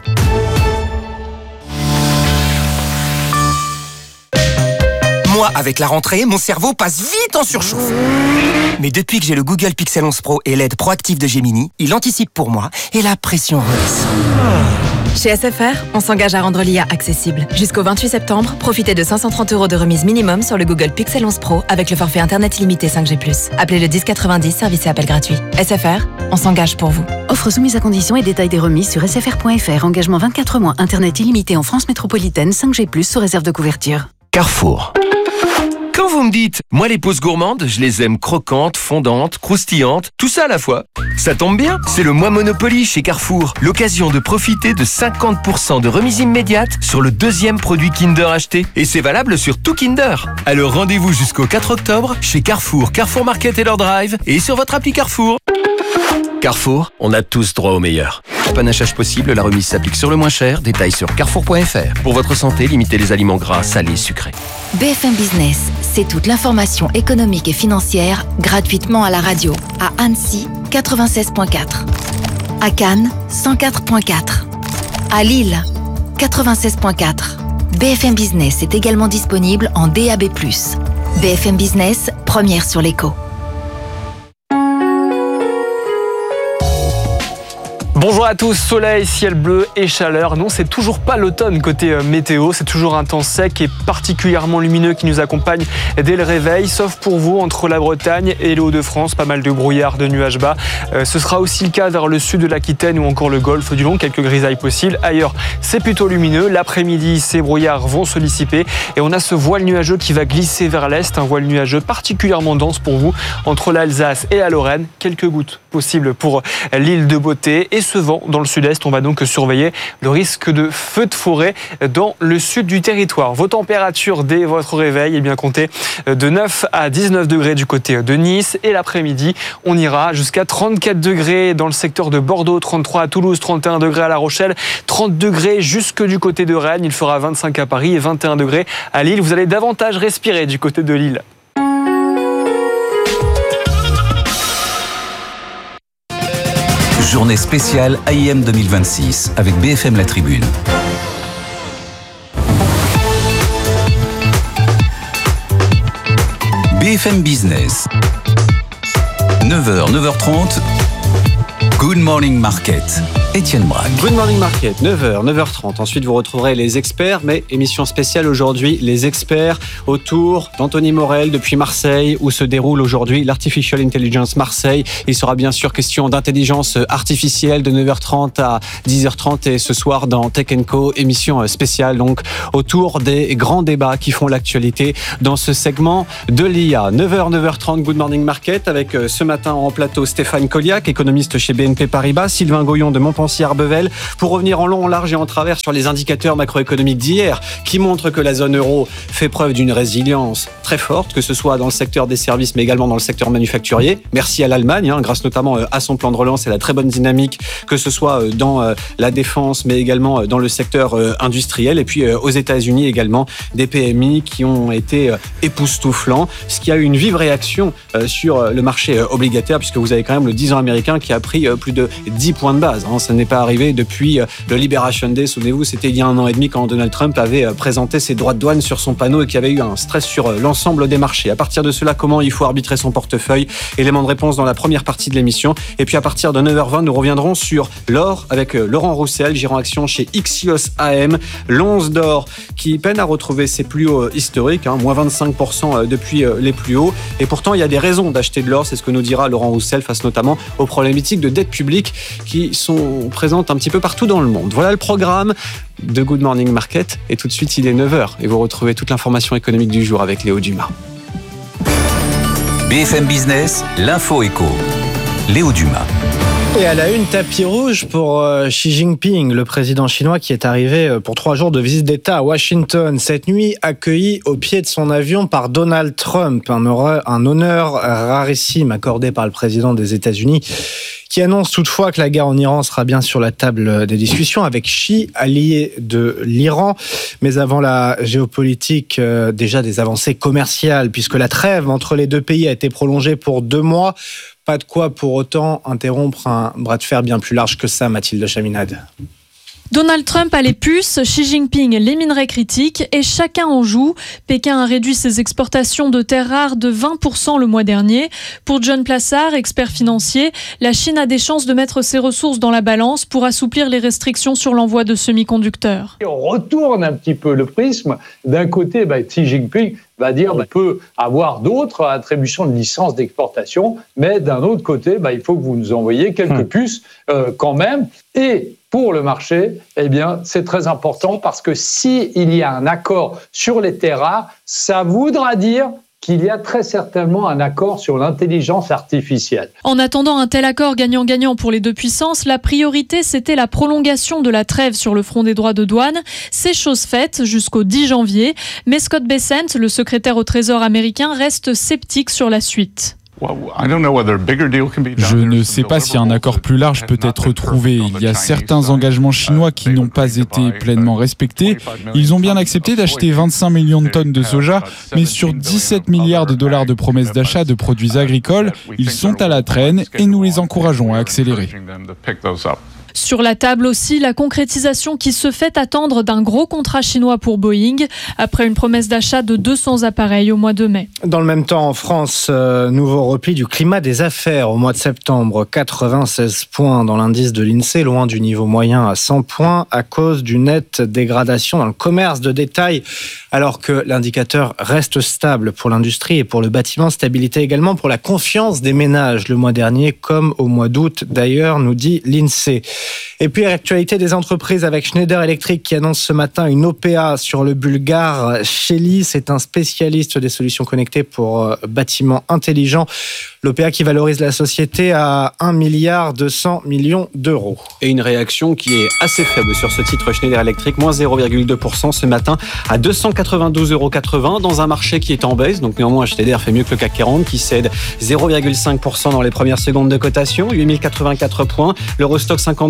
Moi, avec la rentrée, mon cerveau passe vite en surchauffe. Mais depuis que j'ai le Google Pixel onze Pro et l'aide proactive de Gemini, il anticipe pour moi et la pression redescend. Chez S F R, on s'engage à rendre l'I A accessible. Jusqu'au vingt-huit septembre, profitez de cinq cent trente euros de remise minimum sur le Google Pixel onze Pro avec le forfait Internet illimité cinq G plus. Appelez le dix quatre-vingt-dix, service et appel gratuit. S F R, on s'engage pour vous. Offre soumise à conditions et détails des remises sur s f r point f r. Engagement vingt-quatre mois, Internet illimité en France métropolitaine, cinq G plus, sous réserve de couverture. Carrefour. Quand vous me dites, moi les pauses gourmandes, je les aime croquantes, fondantes, croustillantes, tout ça à la fois. Ça tombe bien, c'est le mois Monopoly chez Carrefour. L'occasion de profiter de cinquante pour cent de remise immédiate sur le deuxième produit Kinder acheté. Et c'est valable sur tout Kinder. Alors rendez-vous jusqu'au quatre octobre chez Carrefour, Carrefour Market et leur Drive et sur votre appli Carrefour. Carrefour, on a tous droit au meilleur. Panachage possible, la remise s'applique sur le moins cher. Détails sur carrefour point f r. Pour votre santé, limitez les aliments gras, salés, sucrés. B F M Business, c'est toute l'information économique et financière gratuitement à la radio. À Annecy, quatre-vingt-seize virgule quatre. À Cannes, cent quatre virgule quatre. À Lille, quatre-vingt-seize virgule quatre. B F M Business est également disponible en D A B plus. B F M Business, première sur l'écho. Bonjour à tous, soleil, ciel bleu et chaleur. Non, c'est toujours pas l'automne côté météo, c'est toujours un temps sec et particulièrement lumineux qui nous accompagne dès le réveil, sauf pour vous entre la Bretagne et les Hauts-de-France, pas mal de brouillard, de nuages bas. Euh, ce sera aussi le cas vers le sud de l'Aquitaine ou encore le golfe du Long, quelques grisailles possibles. Ailleurs, c'est plutôt lumineux. L'après-midi, ces brouillards vont se dissiper et on a ce voile nuageux qui va glisser vers l'est, un voile nuageux particulièrement dense pour vous entre l'Alsace et la Lorraine. Quelques gouttes possibles pour l'île de Beauté et ce vent dans le sud-est. On va donc surveiller le risque de feux de forêt dans le sud du territoire. Vos températures dès votre réveil, eh bien comptez de neuf à dix-neuf degrés du côté de Nice et l'après-midi, on ira jusqu'à trente-quatre degrés dans le secteur de Bordeaux, trente-trois à Toulouse, trente et un degrés à La Rochelle, trente degrés jusque du côté de Rennes. Il fera vingt-cinq à Paris et vingt et un degrés à Lille. Vous allez davantage respirer du côté de Lille. Journée spéciale A I M deux mille vingt-six avec B F M La Tribune. B F M Business. neuf heures, neuf heures trente. Good Morning Market. Étienne Braque. Good Morning Market, neuf heures, neuf heures trente. Ensuite, vous retrouverez les experts, mais émission spéciale aujourd'hui, les experts autour d'Anthony Morel depuis Marseille, où se déroule aujourd'hui l'Artificial Intelligence Marseille. Il sera bien sûr question d'intelligence artificielle de neuf heures trente à dix heures trente et ce soir dans Tech and Co, émission spéciale donc autour des grands débats qui font l'actualité dans ce segment de l'I A. neuf heures, neuf heures trente, Good Morning Market avec ce matin en plateau Stéphane Colliac, économiste chez B N P Paribas, Sylvain Goyon de Montpensier Arbevel, pour revenir en long, en large et en travers sur les indicateurs macroéconomiques d'hier qui montrent que la zone euro fait preuve d'une résilience très forte, que ce soit dans le secteur des services mais également dans le secteur manufacturier. Merci à l'Allemagne, hein, grâce notamment à son plan de relance et la très bonne dynamique, que ce soit dans la défense mais également dans le secteur industriel. Et puis aux États-Unis également, des P M I qui ont été époustouflants, ce qui a eu une vive réaction sur le marché obligataire, puisque vous avez quand même le dix ans américain qui a pris plus de dix points de base. Hein. Ça n'est pas arrivé depuis le Liberation Day. Souvenez-vous, c'était il y a un an et demi quand Donald Trump avait présenté ses droits de douane sur son panneau et qu'il y avait eu un stress sur l'ensemble des marchés. À partir de cela, comment il faut arbitrer son portefeuille? Élément de réponse dans la première partie de l'émission. Et puis à partir de neuf heures vingt, nous reviendrons sur l'or avec Laurent Roussel, gérant action chez Ixios A M. L'once d'or qui peine à retrouver ses plus hauts historiques, hein, moins vingt-cinq pour cent depuis les plus hauts. Et pourtant, il y a des raisons d'acheter de l'or. C'est ce que nous dira Laurent Roussel face notamment aux problématiques de dette publique qui sont présentes un petit peu partout dans le monde. Voilà le programme de Good Morning Market. Et tout de suite, il est neuf heures. Et vous retrouvez toute l'information économique du jour avec Léo Dumas. B F M Business, l'info éco. Léo Dumas. Et à la une, tapis rouge pour Xi Jinping, le président chinois qui est arrivé pour trois jours de visite d'État à Washington. Cette nuit, accueilli au pied de son avion par Donald Trump, un honneur, un honneur rarissime accordé par le président des États-Unis, qui annonce toutefois que la guerre en Iran sera bien sur la table des discussions avec Xi, allié de l'Iran. Mais avant la géopolitique, euh, déjà des avancées commerciales, puisque la trêve entre les deux pays a été prolongée pour deux mois. Pas de quoi pour autant interrompre un bras de fer bien plus large que ça, Mathilde Chaminade. Donald Trump a les puces, Xi Jinping les minerais critiques et chacun en joue. Pékin a réduit ses exportations de terres rares de vingt pour cent le mois dernier. Pour John Plassard, expert financier, la Chine a des chances de mettre ses ressources dans la balance pour assouplir les restrictions sur l'envoi de semi-conducteurs. On retourne un petit peu le prisme. D'un côté, bah, Xi Jinping va dire qu'on peut avoir d'autres attributions de licences d'exportation, mais d'un autre côté, bah, il faut que vous nous envoyiez quelques hum. puces euh, quand même. Et pour le marché, eh bien, c'est très important parce que s'il y a un accord sur les terres rares, ça voudra dire qu'il y a très certainement un accord sur l'intelligence artificielle. En attendant un tel accord gagnant-gagnant pour les deux puissances, la priorité, c'était la prolongation de la trêve sur le front des droits de douane. C'est chose faite jusqu'au dix janvier. Mais Scott Bessent, le secrétaire au Trésor américain, reste sceptique sur la suite. Je ne sais pas si un accord plus large peut être trouvé. Il y a certains engagements chinois qui n'ont pas été pleinement respectés. Ils ont bien accepté d'acheter vingt-cinq millions de tonnes de soja, mais sur dix-sept milliards de dollars de promesses d'achat de produits agricoles, ils sont à la traîne et nous les encourageons à accélérer. Sur la table aussi, la concrétisation qui se fait attendre d'un gros contrat chinois pour Boeing, après une promesse d'achat de deux cents appareils au mois de mai. Dans le même temps, en France, euh, nouveau repli du climat des affaires au mois de septembre. quatre-vingt-seize points dans l'indice de l'INSEE, loin du niveau moyen à cent points, à cause d'une nette dégradation dans le commerce de détail, alors que l'indicateur reste stable pour l'industrie et pour le bâtiment. Stabilité également pour la confiance des ménages le mois dernier, comme au mois d'août d'ailleurs, nous dit l'INSEE. Et puis l'actualité des entreprises avec Schneider Electric qui annonce ce matin une O P A sur le bulgare Shelly. C'est un spécialiste des solutions connectées pour bâtiments intelligents. L'O P A qui valorise la société à un milliard deux cents millions d'euros. Et une réaction qui est assez faible sur ce titre Schneider Electric, moins zéro virgule deux pour cent ce matin à deux cent quatre-vingt-douze euros quatre-vingts dans un marché qui est en baisse. Donc néanmoins, Schneider fait mieux que le C A C quarante qui cède zéro virgule cinq pour cent dans les premières secondes de cotation, huit mille quatre-vingt-quatre points. L'Eurostock cinquante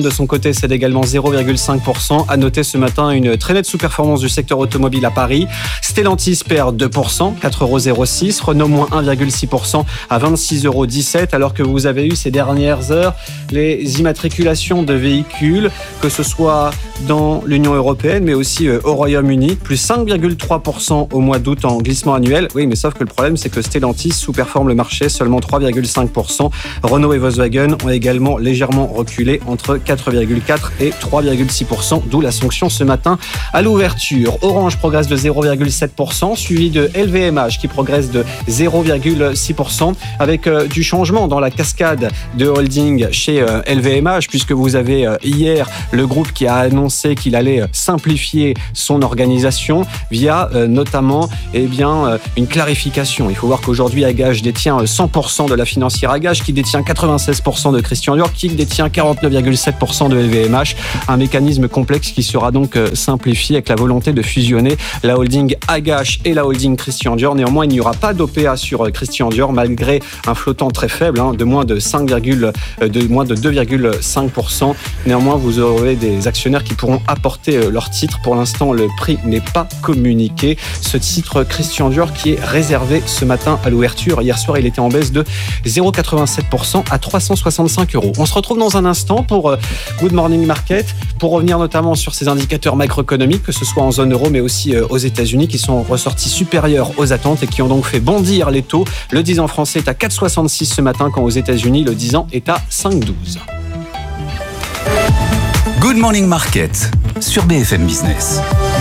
de son côté cède également zéro virgule cinq pour cent. À noter ce matin une très nette sous-performance du secteur automobile à Paris. Stellantis perd deux pour cent, quatre euros zéro six. Renault moins un virgule six pour cent à vingt-six euros dix-sept. Alors que vous avez eu ces dernières heures les immatriculations de véhicules, que ce soit dans l'Union européenne mais aussi au Royaume-Uni, plus cinq virgule trois pour cent au mois d'août en glissement annuel. Oui, mais sauf que le problème, c'est que Stellantis sous-performe le marché, seulement trois virgule cinq pour cent. Renault et Volkswagen ont également légèrement reculé entre quatre virgule quatre et trois virgule six pour cent, d'où la sanction ce matin à l'ouverture. Orange progresse de zéro virgule sept pour cent, suivi de L V M H qui progresse de zéro virgule six pour cent, avec euh, du changement dans la cascade de holding chez euh, L V M H, puisque vous avez euh, hier le groupe qui a annoncé qu'il allait simplifier son organisation via euh, notamment eh bien, euh, une clarification. Il faut voir qu'aujourd'hui Agage détient cent pour cent de la financière Agage, qui détient quatre-vingt-seize pour cent de Christian Dior, qui détient quarante-neuf virgule sept pour cent de L V M H. Un mécanisme complexe qui sera donc euh, simplifié avec la volonté de fusionner la holding Agage et la holding Christian Dior. Néanmoins, il n'y aura pas d'O P A sur euh, Christian Dior, malgré un flottant très faible, hein, de moins de cinq, euh, de moins de deux virgule cinq pour cent. Néanmoins, vous aurez des actionnaires qui pourront apporter euh, leur titre. Pour l'instant, le prix n'est pas communiqué. Ce titre Christian Dior qui est réservé ce matin à l'ouverture. Hier soir, il était en baisse de zéro virgule quatre-vingt-sept pour cent à trois cent soixante-cinq euros. On se retrouve dans un instant pour euh, Good Morning Market, pour revenir notamment sur ces indicateurs macroéconomiques, que ce soit en zone euro mais aussi euh, aux États-Unis, qui sont ressortis supérieurs aux attentes et qui ont donc fait bondir les taux. Le dix ans français est à quatre virgule soixante-six ce matin, quand aux États-Unis, le dix ans est à cinq virgule douze. Good Morning Market sur B F M Business.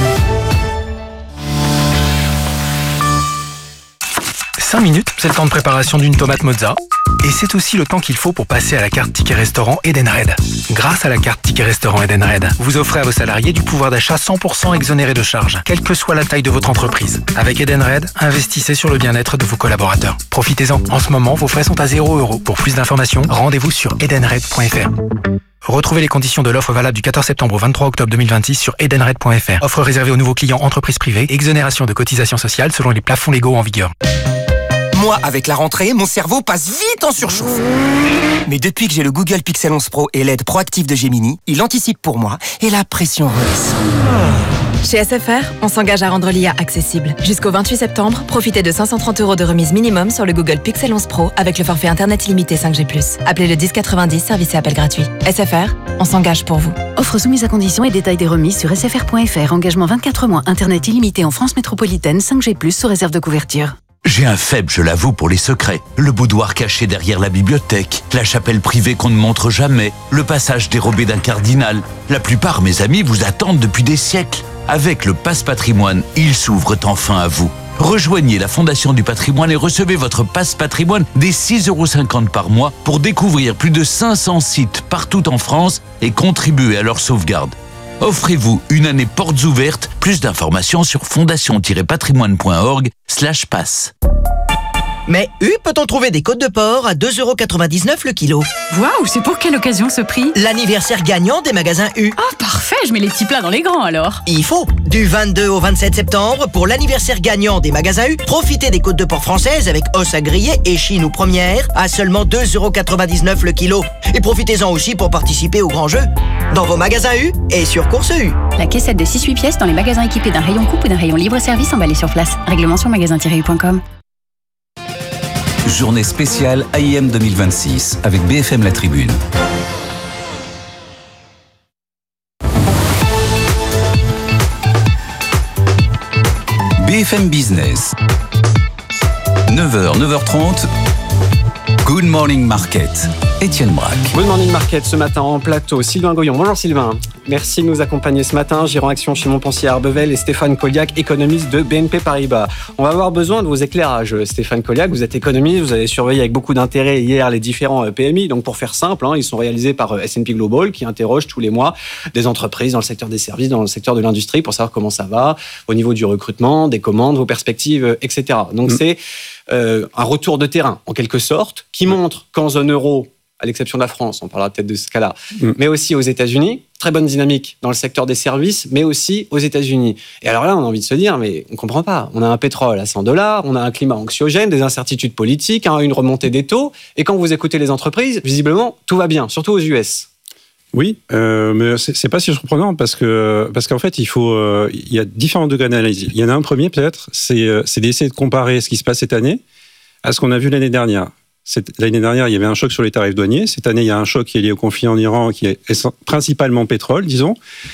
cinq minutes, c'est le temps de préparation d'une tomate mozza. Et c'est aussi le temps qu'il faut pour passer à la carte Ticket Restaurant Edenred. Grâce à la carte Ticket Restaurant Edenred, vous offrez à vos salariés du pouvoir d'achat cent pour cent exonéré de charges, quelle que soit la taille de votre entreprise. Avec Edenred, investissez sur le bien-être de vos collaborateurs. Profitez-en. En ce moment, vos frais sont à zéro euro. Pour plus d'informations, rendez-vous sur edenred point f r. Retrouvez les conditions de l'offre valable du quatorze septembre au vingt-trois octobre deux mille vingt-six sur edenred point f r. Offre réservée aux nouveaux clients entreprises privées. Exonération de cotisations sociales selon les plafonds légaux en vigueur. Moi, avec la rentrée, mon cerveau passe vite en surchauffe. Mais depuis que j'ai le Google Pixel onze Pro et l'aide proactive de Gemini, il anticipe pour moi et la pression redescend. Chez S F R, on s'engage à rendre l'I A accessible. Jusqu'au vingt-huit septembre, profitez de cinq cent trente euros de remise minimum sur le Google Pixel onze Pro avec le forfait Internet illimité cinq G plus. Appelez le dix quatre-vingt-dix, service et appel gratuit. S F R, on s'engage pour vous. Offre soumise à conditions et détails des remises sur s f r point f r. Engagement vingt-quatre mois, Internet illimité en France métropolitaine, cinq G plus, sous réserve de couverture. J'ai un faible, je l'avoue, pour les secrets. Le boudoir caché derrière la bibliothèque, la chapelle privée qu'on ne montre jamais, le passage dérobé d'un cardinal. La plupart, mes amis, vous attendent depuis des siècles. Avec le Passe Patrimoine, ils s'ouvrent enfin à vous. Rejoignez la Fondation du Patrimoine et recevez votre Passe Patrimoine dès six euros cinquante par mois pour découvrir plus de cinq cents sites partout en France et contribuer à leur sauvegarde. Offrez-vous une année portes ouvertes. Plus d'informations sur fondation-patrimoine point org slash passe. Mais U, peut-on trouver des côtes de porc à deux euros quatre-vingt-dix-neuf le kilo? Waouh, c'est pour quelle occasion ce prix? L'anniversaire gagnant des magasins U. Oh, parfait, je mets les petits plats dans les grands alors. Il faut. Du vingt-deux au vingt-sept septembre, pour l'anniversaire gagnant des magasins U, profitez des côtes de porc françaises avec os à griller et chine ou première à seulement deux euros quatre-vingt-dix-neuf le kilo. Et profitez-en aussi pour participer au grand jeu. Dans vos magasins U et sur Course U. La caissette de six huit pièces dans les magasins équipés d'un rayon coupe ou d'un rayon libre-service emballé sur place. Règlement sur magasin tiret u point com. Journée spéciale A I M deux mille vingt-six avec B F M La Tribune. B F M Business. neuf heures, neuf heures trente. Good Morning Market. Étienne Braque. Good Morning Market ce matin en plateau. Sylvain Goyon. Bonjour Sylvain. Merci de nous accompagner ce matin. Gérant Action chez Montpensier Arbevel et Stéphane Colliac, économiste de B N P Paribas. On va avoir besoin de vos éclairages. Stéphane Colliac, vous êtes économiste, vous avez surveillé avec beaucoup d'intérêt hier les différents P M I. Donc pour faire simple, hein, ils sont réalisés par S and P Global qui interroge tous les mois des entreprises dans le secteur des services, dans le secteur de l'industrie pour savoir comment ça va au niveau du recrutement, des commandes, vos perspectives, et cetera. Donc mmh. c'est euh, un retour de terrain en quelque sorte qui montre qu'en zone euro, à l'exception de la France, on parlera peut-être de ce cas-là, mmh. mais aussi aux États-Unis, très bonne dynamique dans le secteur des services, mais aussi aux États-Unis. Et alors là, on a envie de se dire, mais on ne comprend pas. On a un pétrole à cent dollars, on a un climat anxiogène, des incertitudes politiques, hein, une remontée des taux, et quand vous écoutez les entreprises, visiblement, tout va bien, surtout aux U S. Oui, euh, mais c'est, c'est pas si surprenant parce que parce qu'en fait il faut euh, il y a différents degrés d'analyse. Il y en a un premier peut-être, c'est euh, c'est d'essayer de comparer ce qui se passe cette année à ce qu'on a vu l'année dernière. Cette, l'année dernière, il y avait un choc sur les tarifs douaniers. Cette année, il y a un choc qui est lié au conflit en Iran, qui est principalement pétrole, disons.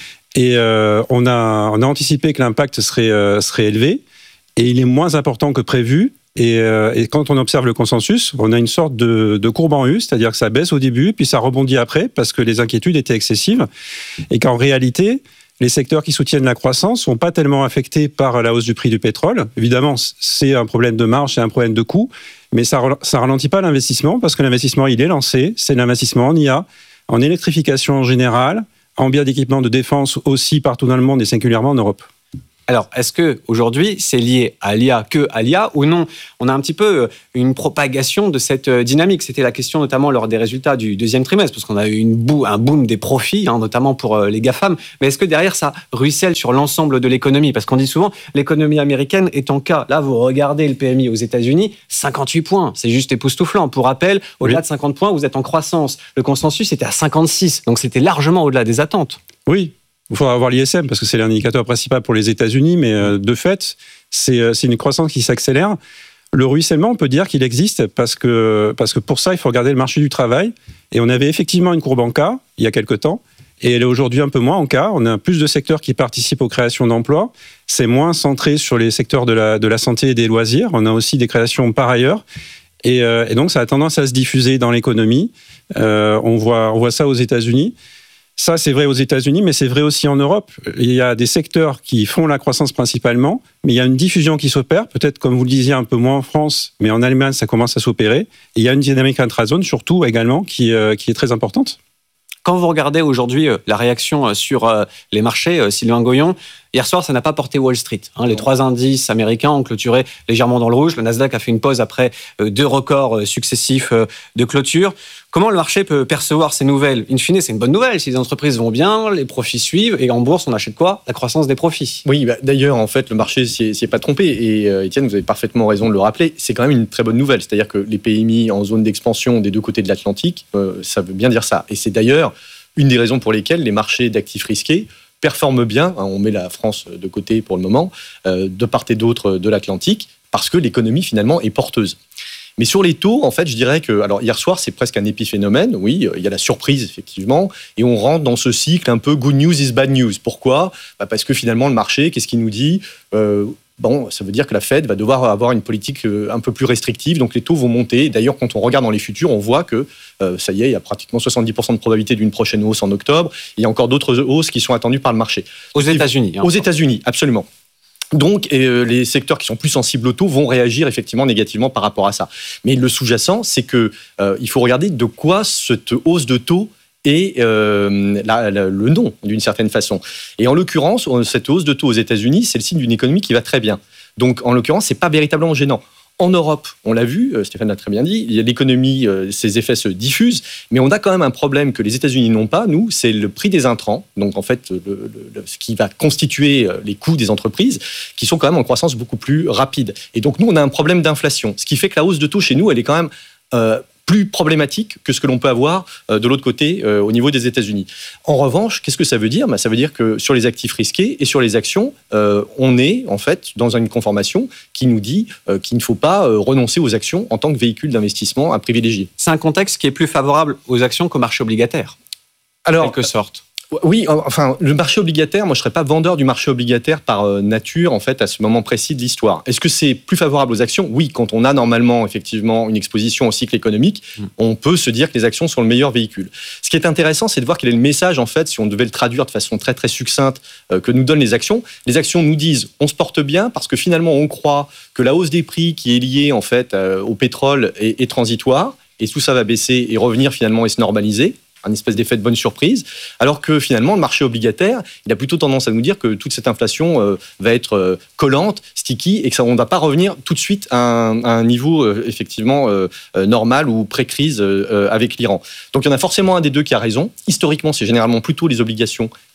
Et euh, on a on a anticipé que l'impact serait euh, serait élevé et il est moins important que prévu. Et, euh, et quand on observe le consensus, on a une sorte de, de courbe en U, c'est-à-dire que ça baisse au début, puis ça rebondit après, parce que les inquiétudes étaient excessives, et qu'en réalité, les secteurs qui soutiennent la croissance sont pas tellement affectés par la hausse du prix du pétrole. Évidemment, c'est un problème de marge, c'est un problème de coût, mais ça ça ralentit pas l'investissement, parce que l'investissement, il est lancé, c'est l'investissement en I A, en électrification en général, en biens d'équipement de défense aussi partout dans le monde, et singulièrement en Europe. Alors, est-ce que aujourd'hui c'est lié à l'I A que à l'I A ou non? On a un petit peu une propagation de cette dynamique. C'était la question notamment lors des résultats du deuxième trimestre, parce qu'on a eu une bou- un boom des profits, hein, notamment pour les GAFAM. Mais est-ce que derrière ça ruisselle sur l'ensemble de l'économie? Parce qu'on dit souvent l'économie américaine est en cas. Là, vous regardez le P M I aux États-Unis, cinquante-huit points, c'est juste époustouflant. Pour rappel, au-delà oui. de cinquante points, vous êtes en croissance. Le consensus était à cinquante-six, donc c'était largement au-delà des attentes. Oui. Il faudra avoir l'I S M parce que c'est l'indicateur principal pour les États-Unis, mais euh, de fait, c'est, euh, c'est une croissance qui s'accélère. Le ruissellement, on peut dire qu'il existe parce que, parce que pour ça, il faut regarder le marché du travail. Et on avait effectivement une courbe en K il y a quelque temps, et elle est aujourd'hui un peu moins en K. On a plus de secteurs qui participent aux créations d'emplois. C'est moins centré sur les secteurs de la, de la santé et des loisirs. On a aussi des créations par ailleurs. Et, euh, et donc, ça a tendance à se diffuser dans l'économie. Euh, on voit, on voit ça aux États-Unis. Ça, c'est vrai aux États-Unis, mais c'est vrai aussi en Europe. Il y a des secteurs qui font la croissance principalement, mais il y a une diffusion qui s'opère, peut-être comme vous le disiez un peu moins en France, mais en Allemagne, ça commence à s'opérer. Et il y a une dynamique intrazone, surtout également, qui, euh, qui est très importante. Quand vous regardez aujourd'hui la réaction sur les marchés, Sylvain Goyon, hier soir, ça n'a pas porté Wall Street. Hein, les trois indices américains ont clôturé légèrement dans le rouge. Le Nasdaq a fait une pause après deux records successifs de clôture. Comment le marché peut percevoir ces nouvelles? In fine, c'est une bonne nouvelle. Si les entreprises vont bien, les profits suivent. Et en bourse, on achète quoi? La croissance des profits. Oui, bah, d'ailleurs, en fait, le marché s'y est, s'y est pas trompé. Et euh, Étienne, vous avez parfaitement raison de le rappeler. C'est quand même une très bonne nouvelle. C'est-à-dire que les P M I en zone d'expansion des deux côtés de l'Atlantique, euh, ça veut bien dire ça. Et c'est d'ailleurs une des raisons pour lesquelles les marchés d'actifs risqués performent bien. Hein, on met la France de côté pour le moment, euh, de part et d'autre de l'Atlantique, parce que l'économie, finalement, est porteuse. Mais sur les taux, en fait, je dirais que, alors hier soir, c'est presque un épiphénomène. Oui, il y a la surprise, effectivement, et on rentre dans ce cycle un peu good news is bad news. Pourquoi? Bah parce que finalement, le marché, qu'est-ce qu'il nous dit? euh, Bon, ça veut dire que la Fed va devoir avoir une politique un peu plus restrictive, donc les taux vont monter. D'ailleurs, quand on regarde dans les futurs, on voit que euh, ça y est, il y a pratiquement soixante-dix pour cent de probabilité d'une prochaine hausse en octobre. Il y a encore d'autres hausses qui sont attendues par le marché. Aux États-Unis. Hein, aux États-Unis, absolument. Donc, euh, les secteurs qui sont plus sensibles au taux vont réagir effectivement négativement par rapport à ça. Mais le sous-jacent, c'est que euh, il faut regarder de quoi cette hausse de taux et euh, la, la, le nom, d'une certaine façon. Et en l'occurrence, cette hausse de taux aux États-Unis, c'est le signe d'une économie qui va très bien. Donc, en l'occurrence, c'est pas véritablement gênant. En Europe, on l'a vu, Stéphane l'a très bien dit, l'économie, ses effets se diffusent, mais on a quand même un problème que les États-Unis n'ont pas, nous, c'est le prix des intrants, donc en fait, le, le, ce qui va constituer les coûts des entreprises, qui sont quand même en croissance beaucoup plus rapide. Et donc, nous, on a un problème d'inflation, ce qui fait que la hausse de taux chez nous, elle est quand même euh, plus problématique que ce que l'on peut avoir de l'autre côté euh, au niveau des États-Unis. En revanche, qu'est-ce que ça veut dire? Ben, ça veut dire que sur les actifs risqués et sur les actions, euh, on est en fait dans une conformation qui nous dit euh, qu'il ne faut pas euh, renoncer aux actions en tant que véhicule d'investissement à privilégier. C'est un contexte qui est plus favorable aux actions qu'au marché obligataire, Alors, en quelque sorte. Oui, enfin, le marché obligataire, moi je ne serais pas vendeur du marché obligataire par nature, en fait, à ce moment précis de l'histoire. Est-ce que c'est plus favorable aux actions? Oui, quand on a normalement, effectivement, une exposition au cycle économique, mmh. on peut se dire que les actions sont le meilleur véhicule. Ce qui est intéressant, c'est de voir quel est le message, en fait, si on devait le traduire de façon très, très succincte, euh, que nous donnent les actions. Les actions nous disent, on se porte bien parce que finalement, on croit que la hausse des prix qui est liée, en fait, euh, au pétrole est, est transitoire, et tout ça va baisser et revenir finalement et se normaliser. Un espèce d'effet de bonne surprise, alors que finalement, le marché obligataire, il a plutôt tendance à nous dire que toute cette inflation euh, va être euh, collante, sticky, et que ça, on ne va pas revenir tout de suite à un, à un niveau euh, effectivement euh, euh, normal ou pré-crise euh, avec l'Iran. Donc il y en a forcément un des deux qui a raison. Historiquement, c'est généralement plutôt les obligations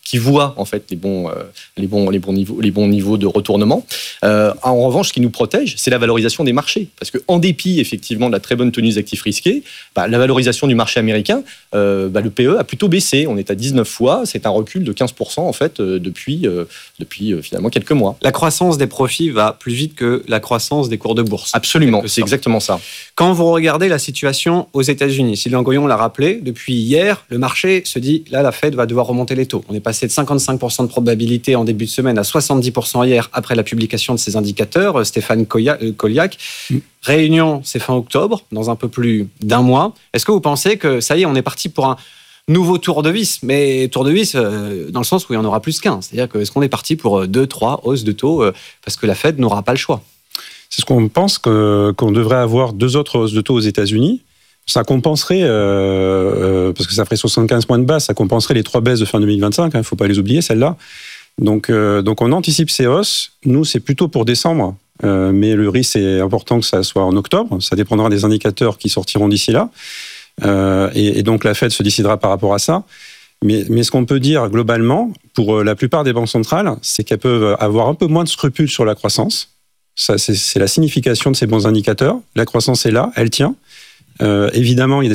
qui voient en fait les bons, euh, les bons, les bons niveaux, les bons niveaux de retournement. Euh, en revanche, ce qui nous protège, c'est la valorisation des marchés, parce que en dépit effectivement de la très bonne tenue des actifs risqués, bah, la valorisation du marché américain, euh, bah, le P E a plutôt baissé. On est à dix-neuf fois, c'est un recul de quinze pour cent en fait euh, depuis, euh, depuis euh, finalement quelques mois. La croissance des profits va plus vite que la croissance des cours de bourse. Absolument, c'est exactement ça. Quand vous regardez la situation aux États-Unis, Sylvain Goyon l'a rappelé, depuis hier, le marché se dit là, la Fed va devoir remonter les taux. On est passé de cinquante-cinq pour cent de probabilité en début de semaine à soixante-dix pour cent hier après la publication de ces indicateurs. Stéphane Colliac, mm. réunion, c'est fin octobre, dans un peu plus d'un mois. Est-ce que vous pensez que ça y est, on est parti pour un nouveau tour de vis, mais tour de vis euh, dans le sens où il y en aura plus qu'un. C'est-à-dire que est-ce qu'on est parti pour deux, trois hausses de taux euh, parce que la Fed n'aura pas le choix? C'est ce qu'on pense que, qu'on devrait avoir deux autres hausses de taux aux États-Unis. Ça compenserait, euh, euh, parce que ça ferait soixante-quinze points de base, ça compenserait les trois baisses de fin deux mille vingt-cinq, il hein, ne faut pas les oublier, celles-là. Donc, euh, donc on anticipe ces hausses. Nous, c'est plutôt pour décembre, euh, mais le risque est important que ça soit en octobre. Ça dépendra des indicateurs qui sortiront d'ici là. Euh, et, et donc la Fed se décidera par rapport à ça. Mais, mais ce qu'on peut dire globalement, pour la plupart des banques centrales, c'est qu'elles peuvent avoir un peu moins de scrupules sur la croissance. Ça, c'est, c'est la signification de ces bons indicateurs. La croissance est là, elle tient. Euh, évidemment, il y a des